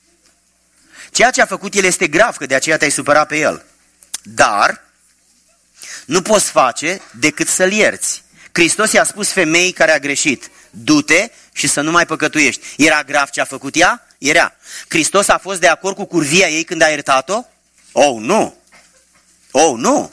Ceea ce a făcut el este grav, că de aceea te-ai supărat pe el. Dar nu poți face decât să-l ierți. Hristos i-a spus femeii care a greșit, du-te și să nu mai păcătuiești. Era grav ce a făcut ea? Era. Hristos a fost de acord cu curvia ei când a iertat-o? Oh, nu! Oh, nu!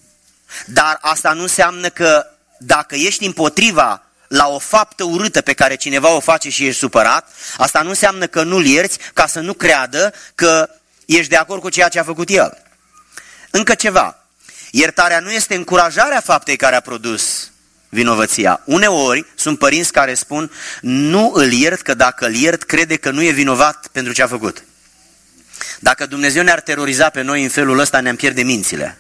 Dar asta nu înseamnă că dacă ești împotriva la o faptă urâtă pe care cineva o face și ești supărat, asta nu înseamnă că nu-l ierți ca să nu creadă că ești de acord cu ceea ce a făcut el. Încă ceva. Iertarea nu este încurajarea faptei care a produs vinovăția. Uneori sunt părinți care spun, nu îl iert, că dacă îl iert, crede că nu e vinovat pentru ce a făcut. Dacă Dumnezeu ne-ar teroriza pe noi în felul ăsta, ne-am pierde mințile.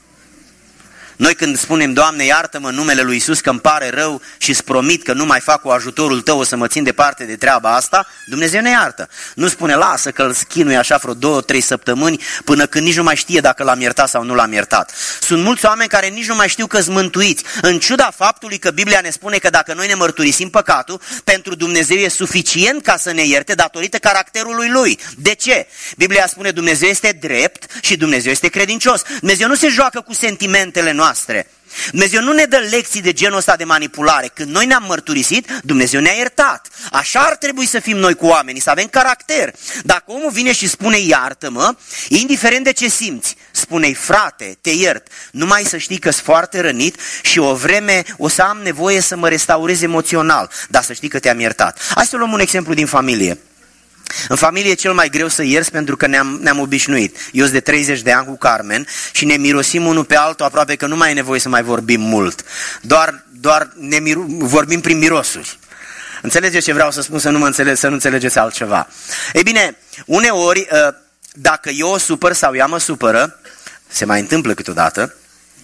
Noi când spunem, Doamne, iartă-mă în numele lui Iisus că îmi pare rău și îți promit că nu mai fac cu ajutorul Tău, o să mă țin departe de treaba asta, Dumnezeu ne iartă. Nu spune, lasă că îl schinui așa vreo două, trei săptămâni până când nici nu mai știe dacă l-am iertat sau nu l-am iertat. Sunt mulți oameni care nici nu mai știu că-s mântuiți, în ciuda faptului că Biblia ne spune că dacă noi ne mărturisim păcatul, pentru Dumnezeu e suficient ca să ne ierte datorită caracterului Lui. De ce? Biblia spune, Dumnezeu este drept și Dumnezeu este credincios. Dumnezeu nu se joacă cu sentimentele noastre. Dumnezeu nu ne dă lecții de genul ăsta de manipulare. Când noi ne-am mărturisit, Dumnezeu ne-a iertat. Așa ar trebui să fim noi cu oamenii, să avem caracter. Dacă omul vine și spune iartă-mă, indiferent de ce simți, spune-i frate, te iert, numai să știi că sunt foarte rănit și o vreme o să am nevoie să mă restaurez emoțional, dar să știi că te-am iertat. Hai să luăm un exemplu din familie. În familie e cel mai greu să ierți pentru că ne-am, ne-am obișnuit. Eu sunt de treizeci de ani cu Carmen și ne mirosim unul pe altul, aproape că nu mai e nevoie să mai vorbim mult. Doar, doar ne miru- vorbim prin mirosuri. Înțelegeți ce vreau să spun, să nu, mă înțele- să nu înțelegeți altceva? Ei bine, uneori, dacă eu o supăr sau ea mă supără, se mai întâmplă câteodată,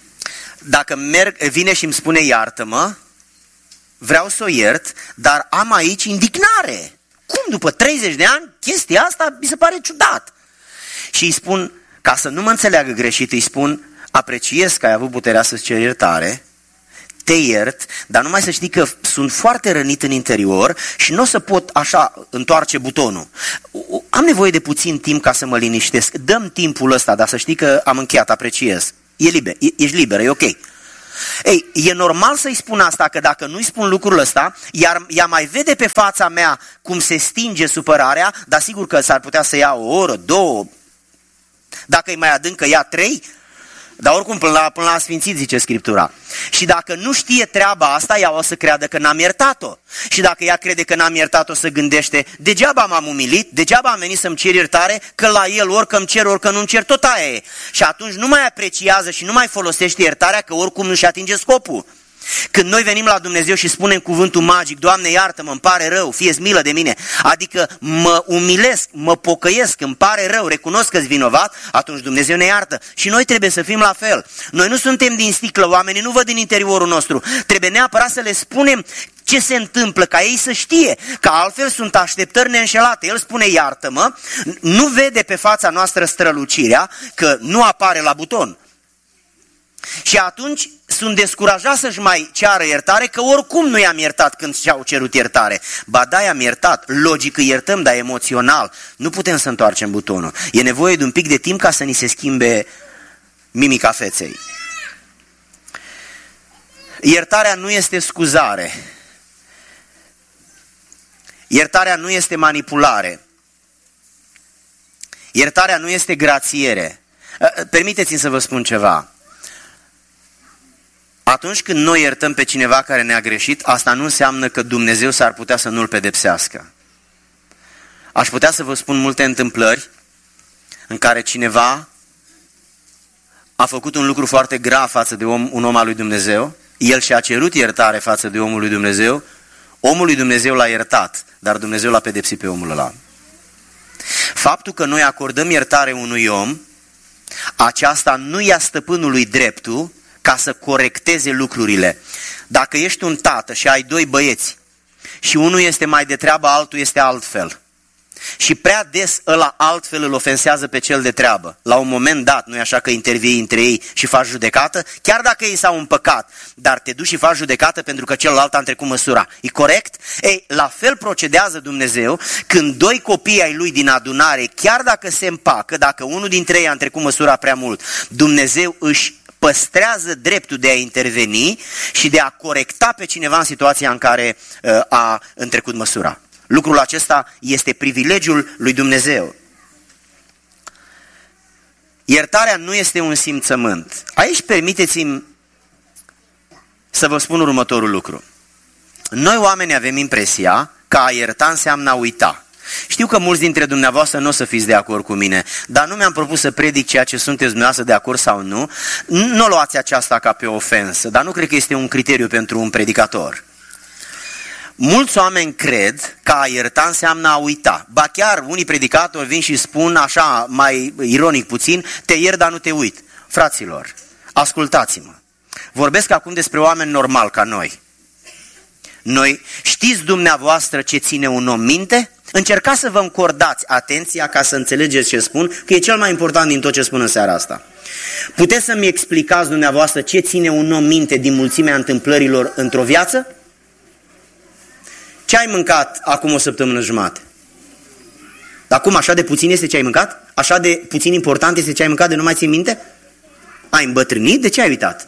dacă merg, vine și îmi spune iartă-mă, vreau să o iert, dar am aici indignare. Cum după treizeci de ani chestia asta mi se pare ciudat? Și îi spun, ca să nu mă înțeleagă greșit, îi spun, apreciez că ai avut puterea să-ți ceri iertare, te iert, dar numai să știi că sunt foarte rănit în interior și nu o să pot așa întoarce butonul. Am nevoie de puțin timp ca să mă liniștesc. Dăm timpul ăsta, dar să știi că am încheiat, apreciez. E liber, ești liberă, e ok. Ei, e normal să-i spun asta, că dacă nu-i spun lucrul ăsta, iar ea mai vede pe fața mea cum se stinge supărarea, dar sigur că s-ar putea să ia o oră, două, dacă e mai adâncă, ia trei, dar oricum până la, până la sfințit, zice Scriptura. Și dacă nu știe treaba asta, ea o să creadă că n-am iertat-o. Și dacă ea crede că n-am iertat-o, să gândește, degeaba m-am umilit, degeaba am venit să-mi cer iertare, că la el orică îmi cer, orică nu-mi cer, tot aia e. Și atunci nu mai apreciază și nu mai folosește iertarea, că oricum nu-și atinge scopul. Când noi venim la Dumnezeu și spunem cuvântul magic, Doamne iartă-mă, îmi pare rău, fie-ți milă de mine, adică mă umilesc, mă pocăiesc, îmi pare rău, recunosc că-s vinovat, atunci Dumnezeu ne iartă. Și noi trebuie să fim la fel. Noi nu suntem din sticlă, oamenii nu văd din interiorul nostru. Trebuie neapărat să le spunem ce se întâmplă, ca ei să știe, că altfel sunt așteptări neînșelate. El spune iartă-mă, nu vede pe fața noastră strălucirea, că nu apare la buton. Și atunci sunt descurajați să-și mai ceară iertare, că oricum nu i-am iertat când și-au cerut iertare. Ba da, i-am iertat, logic îi iertăm, dar emoțional nu putem să întoarcem butonul. E nevoie de un pic de timp ca să ni se schimbe mimica feței. Iertarea nu este scuzare. Iertarea nu este manipulare. Iertarea nu este grațiere. Permiteți-mi să vă spun ceva. Atunci când noi iertăm pe cineva care ne-a greșit, asta nu înseamnă că Dumnezeu s-ar putea să nu-l pedepsească. Aș putea să vă spun multe întâmplări în care cineva a făcut un lucru foarte grav față de om, un om al lui Dumnezeu, el și-a cerut iertare față de omul lui Dumnezeu, omul lui Dumnezeu l-a iertat, dar Dumnezeu l-a pedepsit pe omul ăla. Faptul că noi acordăm iertare unui om, aceasta nu ia stăpânului dreptul ca să corecteze lucrurile. Dacă ești un tată și ai doi băieți și unul este mai de treabă, altul este altfel, și prea des ăla altfel îl ofensează pe cel de treabă, la un moment dat, nu e așa că intervii între ei și faci judecată, chiar dacă ei s-au împăcat, dar te duci și faci judecată pentru că celălalt a întrecut măsura. E corect? Ei, la fel procedează Dumnezeu când doi copii ai lui din adunare, chiar dacă se împacă, dacă unul dintre ei a întrecut măsura prea mult, Dumnezeu își păstrează dreptul de a interveni și de a corecta pe cineva în situația în care uh, a întrecut măsura. Lucrul acesta este privilegiul lui Dumnezeu. Iertarea nu este un simțământ. Aici permiteți-mi să vă spun următorul lucru. Noi oamenii avem impresia că a ierta înseamnă a uita. Știu că mulți dintre dumneavoastră nu o să fiți de acord cu mine, dar nu mi-am propus să predic ceea ce sunteți dumneavoastră de acord sau nu. Nu luați aceasta ca pe o ofensă, dar nu cred că este un criteriu pentru un predicator. Mulți oameni cred că a ierta înseamnă a uita. Ba chiar unii predicatori vin și spun așa, mai ironic puțin, te iert, dar nu te uit. Fraților, ascultați-mă. Vorbesc acum despre oameni normali ca noi. Noi, știți dumneavoastră ce ține un om minte? Încercați să vă încordați atenția ca să înțelegeți ce spun, că e cel mai important din tot ce spun în seara asta. Puteți să-mi explicați dumneavoastră ce ține un om minte din mulțimea întâmplărilor într-o viață? Ce ai mâncat acum o săptămână jumate? Acum așa de puțin este ce ai mâncat? Așa de puțin important este ce ai mâncat de nu mai ții minte? Ai îmbătrânit? De ce ai uitat?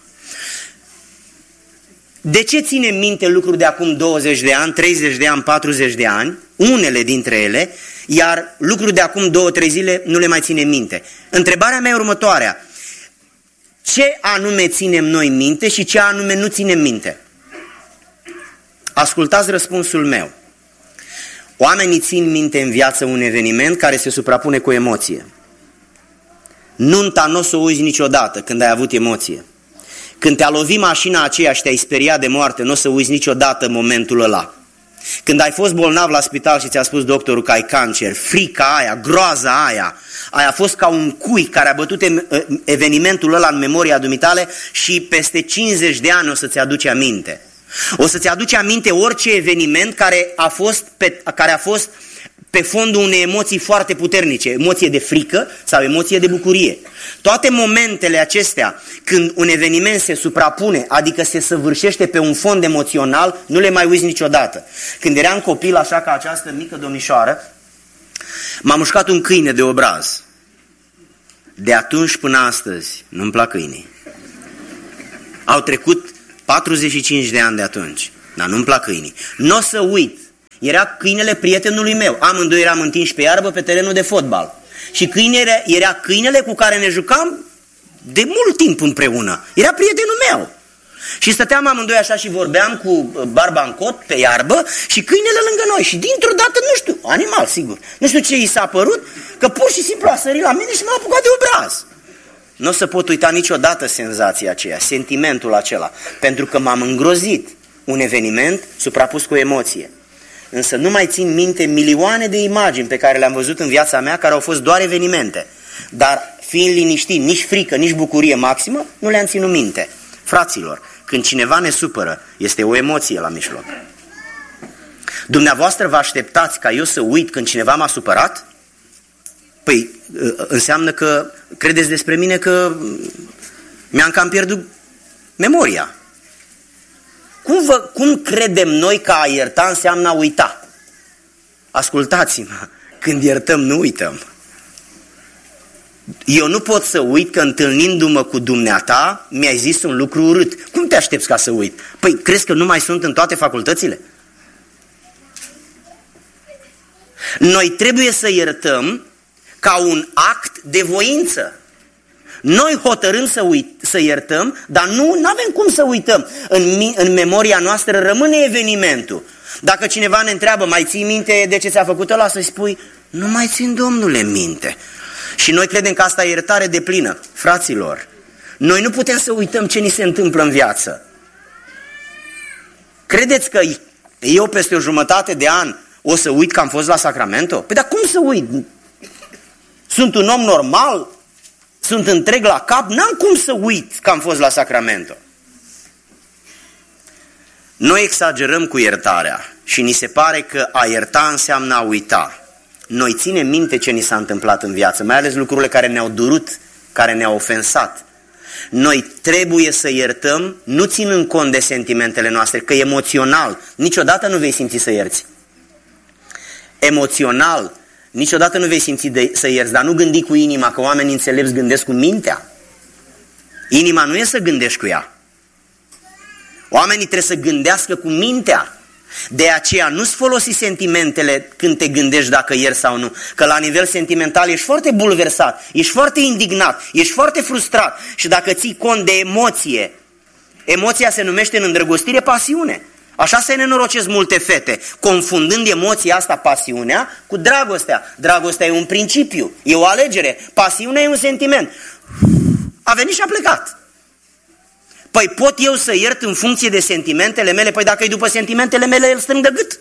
De ce ține minte lucruri de acum douăzeci de ani, treizeci de ani, patruzeci de ani, unele dintre ele, iar lucruri de acum două, trei zile nu le mai ține minte? Întrebarea mea e următoarea. Ce anume ținem noi minte și ce anume nu ținem minte? Ascultați răspunsul meu. Oamenii țin minte în viață un eveniment care se suprapune cu emoție. Nunta nu o să o uiți niciodată când ai avut emoție. Când te-a lovit mașina aceea și te-ai speriat de moarte, nu o să uiți niciodată momentul ăla. Când ai fost bolnav la spital și ți-a spus doctorul că ai cancer, frica aia, groaza aia, aia a fost ca un cui care a bătut evenimentul ăla în memoria dumitale și peste cincizeci de ani o să-ți aduce aminte. O să-ți aduce aminte orice eveniment care a fost pe, care a fost pe fondul unei emoții foarte puternice, emoție de frică sau emoție de bucurie. Toate momentele acestea, când un eveniment se suprapune, adică se săvârșește pe un fond emoțional, nu le mai uiți niciodată. Când eram copil, așa ca această mică domnișoară, m-a mușcat un câine de obraz. De atunci până astăzi, nu-mi plac câinii. Au trecut patruzeci și cinci de ani de atunci, dar nu-mi plac câinii. Nu o să uit. Era câinele prietenului meu. Amândoi eram întinși pe iarbă pe terenul de fotbal. Și câinele era câinele cu care ne jucam de mult timp împreună. Era prietenul meu. Și stăteam amândoi așa și vorbeam cu barba în cot pe iarbă și câinele lângă noi. Și dintr-o dată, nu știu, animal sigur, nu știu ce i s-a părut, că pur și simplu a sărit la mine și m-a apucat de obraz. Nu o să pot uita niciodată senzația aceea, sentimentul acela, pentru că m-am îngrozit. Un eveniment suprapus cu emoție. Însă nu mai țin minte milioane de imagini pe care le-am văzut în viața mea, care au fost doar evenimente. Dar fiind liniștit, nici frică, nici bucurie maximă, nu le-am ținut minte. Fraților, când cineva ne supără, este o emoție la mijloc. Dumneavoastră vă așteptați ca eu să uit când cineva m-a supărat? Păi înseamnă că credeți despre mine că Mi-am cam pierdut memoria. Cum, vă, cum credem noi că a ierta înseamnă a uita? Ascultați-mă, când iertăm nu uităm. Eu nu pot să uit că întâlnindu-mă cu dumneata mi-ai zis un lucru urât. Cum te aștepți ca să uit? Păi crezi că nu mai sunt în toate facultățile? Noi trebuie să iertăm ca un act de voință. Noi hotărâm să, uit, să iertăm, dar nu avem cum să uităm. În, în memoria noastră rămâne evenimentul. Dacă cineva ne întreabă, mai ții minte de ce ți-a făcut ăla? Să-i spui, nu mai țin, domnule, minte. Și noi credem că asta e iertare deplină. Fraților, noi nu putem să uităm ce ni se întâmplă în viață. Credeți că eu peste o jumătate de an o să uit că am fost la Sacramento? Păi dar cum să uit? Sunt un om normal? Sunt întreg la cap? N-am cum să uit că am fost la Sacramento. Noi exagerăm cu iertarea și ni se pare că a ierta înseamnă a uita. Noi ținem minte ce ni s-a întâmplat în viață, mai ales lucrurile care ne-au durut, care ne-au ofensat. Noi trebuie să iertăm, nu ținând cont de sentimentele noastre, că emoțional niciodată nu vei simți să ierți. Emoțional niciodată nu vei simți de, să ierți, dar nu gândi cu inima, că oamenii înțelepți gândesc cu mintea. Inima nu e să gândești cu ea. Oamenii trebuie să gândească cu mintea. De aceea nu-ți folosi sentimentele când te gândești dacă ierți sau nu. Că la nivel sentimental ești foarte bulversat, ești foarte indignat, ești foarte frustrat. Și dacă ții cont de emoție, emoția se numește în îndrăgostire pasiune. Așa se nenorocesc multe fete, confundând emoția asta, pasiunea, cu dragostea. Dragostea e un principiu, e o alegere. Pasiunea e un sentiment. A venit și a plecat. Păi pot eu să iert în funcție de sentimentele mele? Păi dacă e după sentimentele mele, el strâng de gât.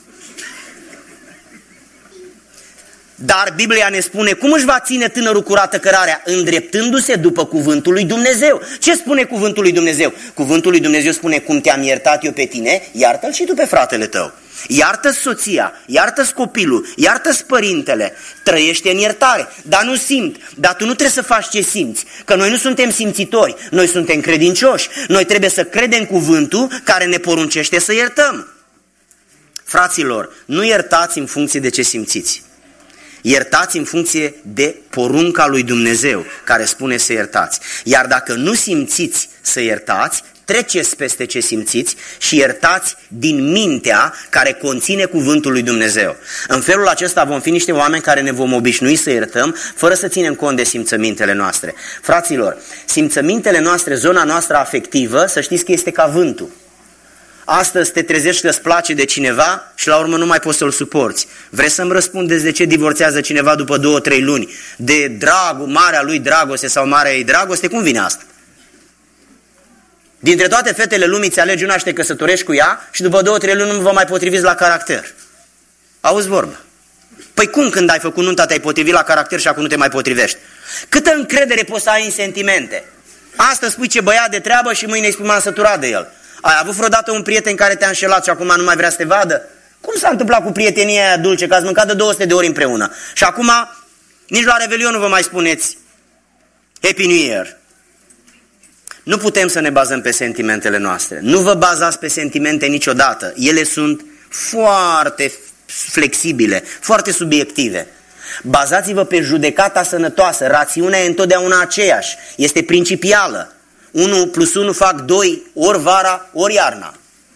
Dar Biblia ne spune cum își va ține tânărul curată cărarea? Îndreptându-se după cuvântul lui Dumnezeu. Ce spune cuvântul lui Dumnezeu? Cuvântul lui Dumnezeu spune, cum te-am iertat eu pe tine, iartă-l și tu pe fratele tău. Iartă-ți soția, iartă-ți copilul, iartă-ți părintele, trăiește în iertare, dar nu simt, dar tu nu trebuie să faci ce simți, că noi nu suntem simțitori, noi suntem credincioși, noi trebuie să credem cuvântul care ne poruncește să iertăm. Fraților, nu iertați în funcție de ce simțiți, iertați în funcție de porunca lui Dumnezeu care spune să iertați, iar dacă nu simțiți să iertați, treceți peste ce simțiți și iertați din mintea care conține cuvântul lui Dumnezeu. În felul acesta vom fi niște oameni care ne vom obișnui să iertăm fără să ținem cont de simțămintele noastre. Fraților, simțămintele noastre, zona noastră afectivă, să știți că este ca vântul. Astăzi te trezești că îți place de cineva și la urmă nu mai poți să-l suporți. Vreți să-mi răspundeți de ce divorțează cineva după două, trei luni? De dragul, marea lui dragoste sau marea ei dragoste? Cum vine asta? Dintre toate fetele lumii ți alegi una și te căsătorești cu ea și după două, trei luni nu vă mai potriviți la caracter. Auzi vorbă. Păi cum când ai făcut nunta te-ai potrivit la caracter și acum nu te mai potrivești? Câtă încredere poți să ai în sentimente? Astăzi spui ce băiat de treabă și mâine îi spui m-am săturat de el. Ai avut vreodată un prieten care te-a înșelat și acum nu mai vrea să te vadă? Cum s-a întâmplat cu prietenia aia dulce, că ați mâncat de două sute de ori împreună? Și acum nici la Revelion nu vă mai spuneți Happy New Year. Nu putem să ne bazăm pe sentimentele noastre. Nu vă bazați pe sentimente niciodată. Ele sunt foarte flexibile, foarte subiective. Bazați-vă pe judecata sănătoasă. Rațiunea e întotdeauna aceeași. Este principială. unu plus unu fac doi, ori vara, ori iarna.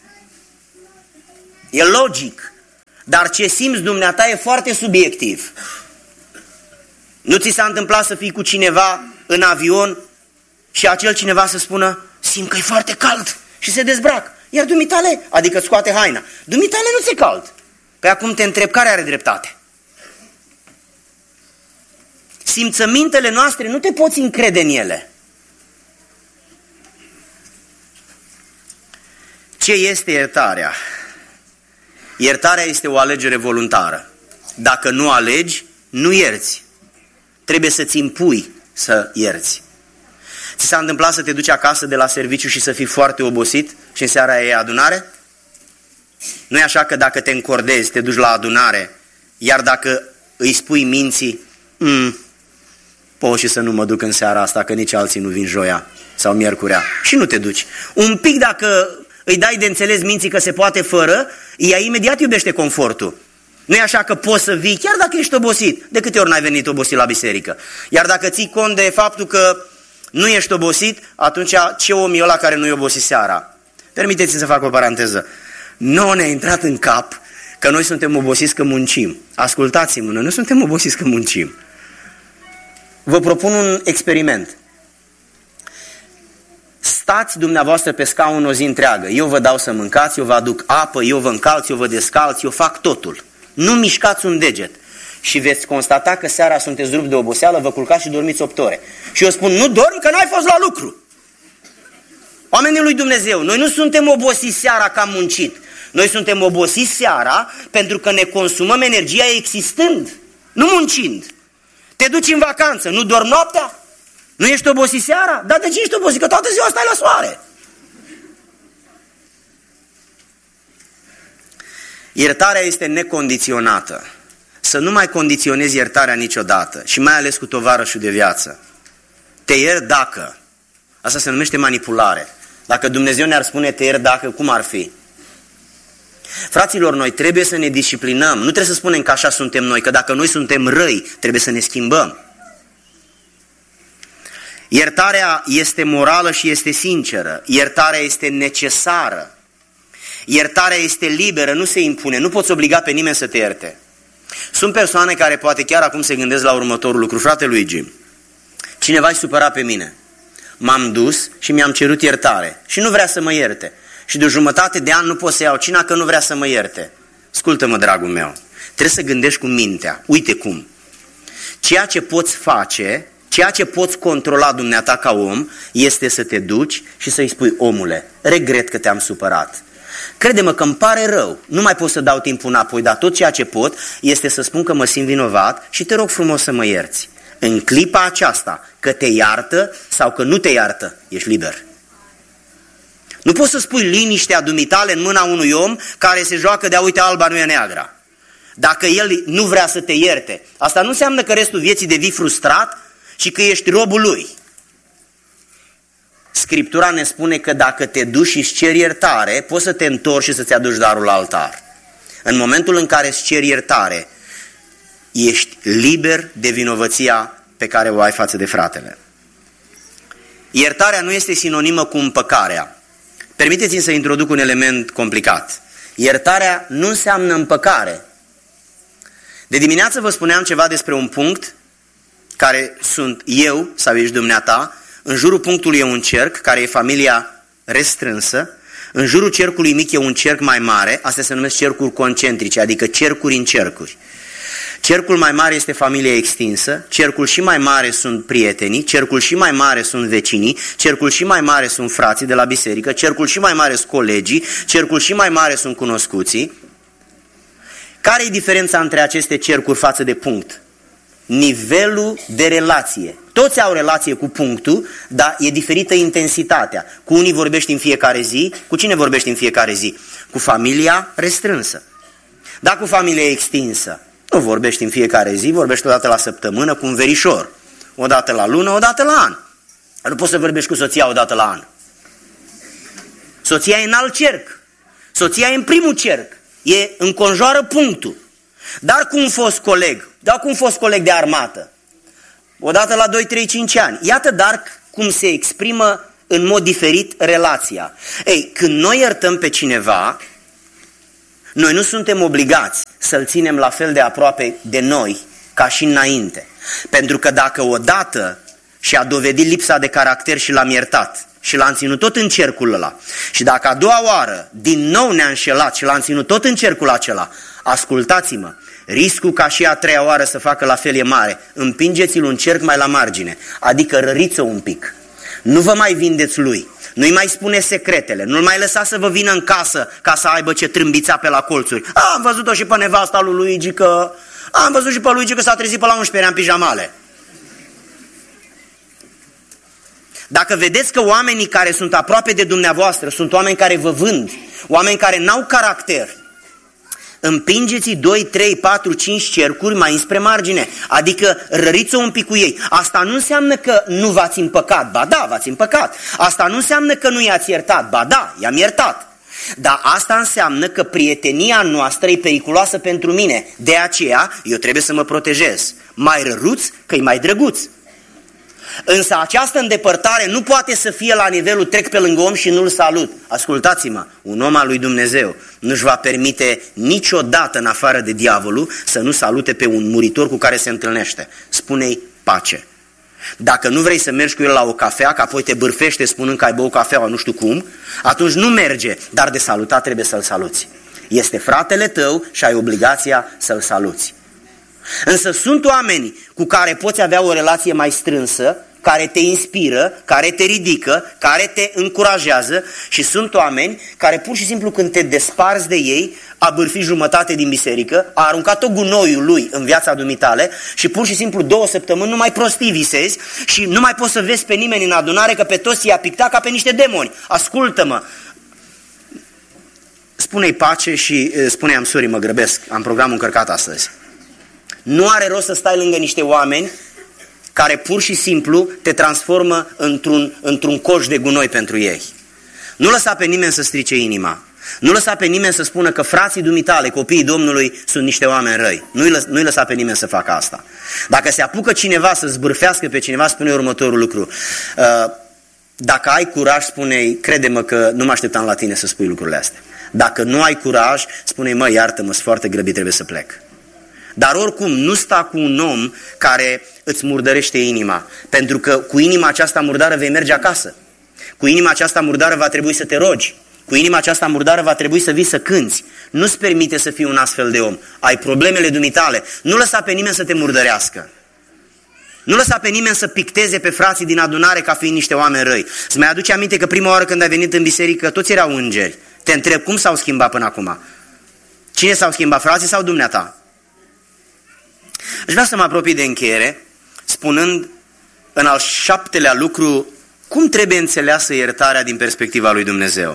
E logic. Dar ce simți dumneata e foarte subiectiv. Nu ți s-a întâmplat să fii cu cineva în avion și acel cineva să spună, simt că e foarte cald și se dezbracă. Iar dumitale, adică scoate haina, dumitale nu ți-e cald. Păi acum te întreb, care are dreptate? Simțămintele noastre, nu te poți încrede în ele. Ce este iertarea? Iertarea este o alegere voluntară. Dacă nu alegi, nu ierți. Trebuie să-ți impui să ierți. Ți s-a întâmplat să te duci acasă de la serviciu și să fii foarte obosit și în seara e adunare? Nu e așa că dacă te încordezi, te duci la adunare, iar dacă îi spui minții, mm, pot și să nu mă duc în seara asta, că nici alții nu vin joia sau miercurea. Și nu te duci. Un pic dacă îi dai de înțeles minții că se poate fără, ea imediat iubește confortul. Nu e așa că poți să vii, chiar dacă ești obosit. De câte ori n-ai venit obosit la biserică? Iar dacă ții cont de faptul că nu ești obosit, atunci ce om e ăla care nu e obosit seara? Permiteți-mi să fac o paranteză. Nu ne-a intrat în cap că noi suntem obosiți că muncim. Ascultați-mă, noi nu suntem obosiți că muncim. Vă propun un experiment. Stați dumneavoastră pe scaun o zi întreagă. Eu vă dau să mâncați, eu vă aduc apă, eu vă încalț, eu vă descalț, eu fac totul. Nu mișcați un deget. Și veți constata că seara sunteți rupt de oboseală, vă culcați și dormiți opt ore. Și eu spun, nu dormi că n-ai fost la lucru. Oamenii lui Dumnezeu, noi nu suntem obosiți seara că am muncit. Noi suntem obosiți seara pentru că ne consumăm energia existând, nu muncind. Te duci în vacanță, nu dormi noaptea? Nu ești obosit seara? Dar de ce ești obosit? Că toată ziua stai la soare. Iertarea este necondiționată. Să nu mai condiționezi iertarea niciodată și mai ales cu tovarășul de viață. Te iert dacă. Asta se numește manipulare. Dacă Dumnezeu ne-ar spune te iert dacă, cum ar fi? Fraților, noi trebuie să ne disciplinăm. Nu trebuie să spunem că așa suntem noi, că dacă noi suntem răi, trebuie să ne schimbăm. Iertarea este morală și este sinceră. Iertarea este necesară. Iertarea este liberă, nu se impune. Nu poți obliga pe nimeni să te ierte. Sunt persoane care poate chiar acum se gândesc la următorul lucru. Frate Luigi, cineva-i supărat pe mine. M-am dus și mi-am cerut iertare și nu vrea să mă ierte. Și de o jumătate de an nu pot să iau cina că nu vrea să mă ierte. Ascultă-mă, dragul meu, trebuie să gândești cu mintea. Uite cum. Ceea ce poți face, ceea ce poți controla dumneata ca om, este să te duci și să-i spui, omule, regret că te-am supărat. Crede-mă că îmi pare rău, nu mai pot să dau timpul înapoi, dar tot ceea ce pot este să spun că mă simt vinovat și te rog frumos să mă ierți. În clipa aceasta, că te iartă sau că nu te iartă, ești liber. Nu poți să spui liniștea dumitale în mâna unui om care se joacă de a uite alba nu e neagra. Dacă el nu vrea să te ierte, asta nu înseamnă că restul vieții devii frustrat și că ești robul lui. Scriptura ne spune că dacă te duci și îți ceri iertare, poți să te întorci și să-ți aduci darul la altar. În momentul în care îți ceri iertare, ești liber de vinovăția pe care o ai față de fratele. Iertarea nu este sinonimă cu împăcarea. Permiteți-mi să introduc un element complicat. Iertarea nu înseamnă împăcare. De dimineață vă spuneam ceva despre un punct care sunt eu sau ești dumneata. În jurul punctului e un cerc care e familia restrânsă. În jurul cercului mic e un cerc mai mare. Astea se numesc cercuri concentrice, adică cercuri în cercuri. Cercul mai mare este familia extinsă, cercul și mai mare sunt prietenii, cercul și mai mare sunt vecinii, cercul și mai mare sunt frații de la biserică, cercul și mai mare sunt colegii, cercul și mai mare sunt cunoscuții. Care e diferența între aceste cercuri față de punct? Nivelul de relație. Toți au relație cu punctul, dar e diferită intensitatea. Cu unii vorbești în fiecare zi, cu cine vorbești în fiecare zi? Cu familia restrânsă. Dar cu familia extinsă. Nu vorbești în fiecare zi, vorbești odată la săptămână cu un verișor. Odată la lună, odată la an. Nu poți să vorbești cu soția odată la an. Soția e în alt cerc. Soția e în primul cerc. E înconjoară punctul. Dar cu un fost coleg, dar cu un fost coleg de armată. Odată la doi, trei, cinci ani. Iată dar cum se exprimă în mod diferit relația. Ei, când noi iertăm pe cineva, noi nu suntem obligați să-l ținem la fel de aproape de noi ca și înainte. Pentru că dacă odată și-a dovedit lipsa de caracter și l-am iertat și l-am ținut tot în cercul ăla, și dacă a doua oară din nou ne-a înșelat și l-am ținut tot în cercul acela, ascultați-mă, riscul ca și a treia oară să facă la fel e mare. Împingeți-l un cerc mai la margine, adică răriți-o un pic. Nu vă mai vindeți lui. Nu-i mai spune secretele, nu-l mai lăsa să vă vină în casă ca să aibă ce trâmbița pe la colțuri. A, am văzut-o și pe nevasta lui Luigi că... A, am văzut și pe Luigi că s-a trezit pe la unsprezece ani în pijamale. Dacă vedeți că oamenii care sunt aproape de dumneavoastră sunt oameni care vă vând, oameni care n-au caracter, împingeți doi, trei, patru, cinci cercuri mai înspre margine, adică răriți-o un pic cu ei. Asta nu înseamnă că nu v-ați împăcat, ba da, v-ați împăcat. Asta nu înseamnă că nu i-ați iertat, ba da, i-am iertat. Dar asta înseamnă că prietenia noastră e periculoasă pentru mine, de aceea eu trebuie să mă protejez. Mai răruț că-i mai drăguț. Însă această îndepărtare nu poate să fie la nivelul trec pe lângă om și nu-l salut. Ascultați-mă, un om al lui Dumnezeu nu-și va permite niciodată în afară de diavolul să nu salute pe un muritor cu care se întâlnește. Spune-i pace. Dacă nu vrei să mergi cu el la o cafea, că apoi te bârfește spunând că ai băut cafeaua nu știu cum, atunci nu merge, dar de salutat trebuie să-l saluți. Este fratele tău și ai obligația să-l saluți. Însă sunt oameni cu care poți avea o relație mai strânsă, care te inspiră, care te ridică, care te încurajează și sunt oameni care pur și simplu când te desparți de ei, a bârfit jumătate din biserică, a aruncat tot gunoiul lui în viața dumitale și pur și simplu două săptămâni nu mai prostii visezi și nu mai poți să vezi pe nimeni în adunare că pe toți i-a pictat ca pe niște demoni. Ascultă-mă! Spune-i pace și spune-i am sorry, mă grăbesc, am programul încărcat astăzi. Nu are rost să stai lângă niște oameni care pur și simplu te transformă într-un, într-un coș de gunoi pentru ei. Nu lăsa pe nimeni să strice inima. Nu lăsa pe nimeni să spună că frații dumitale, copiii Domnului, sunt niște oameni răi. Nu-i, lăs, nu-i lăsa pe nimeni să facă asta. Dacă se apucă cineva să zbârfească pe cineva, spune următorul lucru. Dacă ai curaj, spune-i, crede-mă că nu mă așteptam la tine să spui lucrurile astea. Dacă nu ai curaj, spune-i, mă, iartă-mă, sunt foarte grăbit, trebuie să plec. Dar oricum nu sta cu un om care îți murdărește inima, pentru că cu inima aceasta murdară vei merge acasă. Cu inima aceasta murdară va trebui să te rogi. Cu inima aceasta murdară va trebui să vii să cânți. Nu-ți permite să fii un astfel de om. Ai problemele dumitale. Nu lăsa pe nimeni să te murdărească. Nu lăsa pe nimeni să picteze pe frații din adunare ca fiind niște oameni răi. Îți mai aduce aminte că prima oară când ai venit în biserică toți erau îngeri. Te întreb, cum s-au schimbat până acum? Cine s-au schimbat, frații sau dumneata? Aș vrea să mă apropii de încheiere, spunând în al șaptelea lucru cum trebuie înțeleasă iertarea din perspectiva lui Dumnezeu.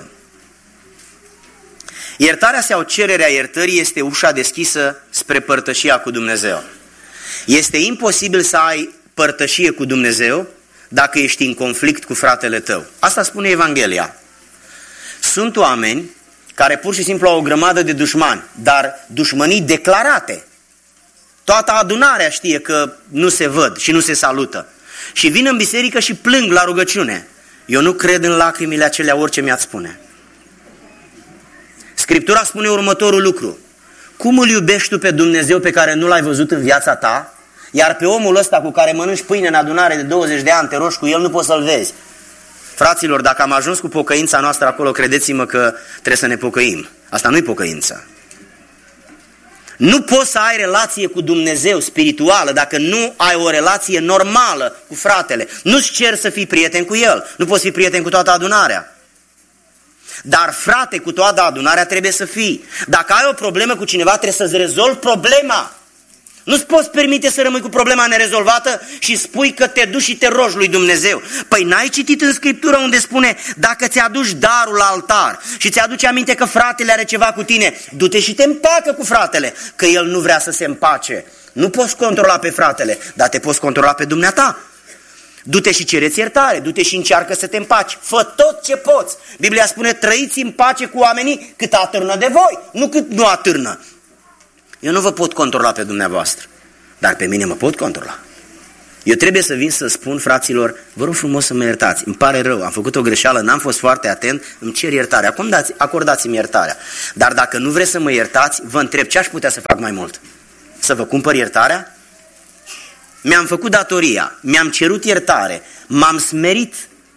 Iertarea sau cererea iertării este ușa deschisă spre părtășia cu Dumnezeu. Este imposibil să ai părtășie cu Dumnezeu dacă ești în conflict cu fratele tău. Asta spune Evanghelia. Sunt oameni care pur și simplu au o grămadă de dușmani, dar dușmănii declarate. Toată adunarea știe că nu se văd și nu se salută. Și vin în biserică și plâng la rugăciune. Eu nu cred în lacrimile acelea orice mi-ați spune. Scriptura spune următorul lucru. Cum îl iubești tu pe Dumnezeu pe care nu l-ai văzut în viața ta, iar pe omul ăsta cu care mănânci pâine în adunare de douăzeci de ani, te rogi cu el, nu poți să-l vezi. Fraților, dacă am ajuns cu pocăința noastră acolo, credeți-mă că trebuie să ne pocăim. Asta nu-i pocăință. Nu poți să ai relație cu Dumnezeu spirituală dacă nu ai o relație normală cu fratele. Nu-ți cer să fii prieten cu el. Nu poți fi prieten cu toată adunarea. Dar frate, cu toată adunarea trebuie să fii. Dacă ai o problemă cu cineva, trebuie să-ți rezolvi problema. Nu-ți poți permite să rămâi cu problema nerezolvată și spui că te duci și te rogi lui Dumnezeu. Păi n-ai citit în Scriptură unde spune, dacă ți-aduci darul la altar și ți-aduce aminte că fratele are ceva cu tine, du-te și te împacă cu fratele, că el nu vrea să se împace. Nu poți controla pe fratele, dar te poți controla pe dumneata. Du-te și cereți iertare, du-te și încearcă să te împaci. Fă tot ce poți. Biblia spune, trăiți în pace cu oamenii cât atârnă de voi, nu cât nu atârnă. Eu nu vă pot controla pe dumneavoastră, dar pe mine mă pot controla. Eu trebuie să vin să spun, fraților, vă rog frumos să mă iertați, îmi pare rău, am făcut o greșeală, n-am fost foarte atent, îmi cer iertare. Acum dați, acordați-mi iertarea. Dar dacă nu vreți să mă iertați, vă întreb ce aș putea să fac mai mult? Să vă cumpăr iertarea? Mi-am făcut datoria, mi-am cerut iertare, m-am smerit.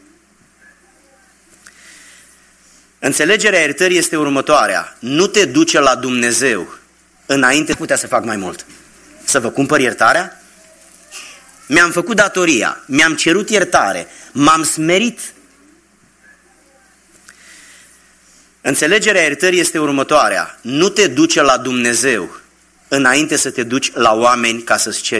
Înțelegerea iertării este următoarea. Nu te duce la Dumnezeu înainte putea să fac mai mult. Să vă cumpăr iertarea? Mi-am făcut datoria, mi-am cerut iertare, m-am smerit. Înțelegerea iertării este următoarea. Nu te duce la Dumnezeu înainte să te duci la oameni ca să-ți ceri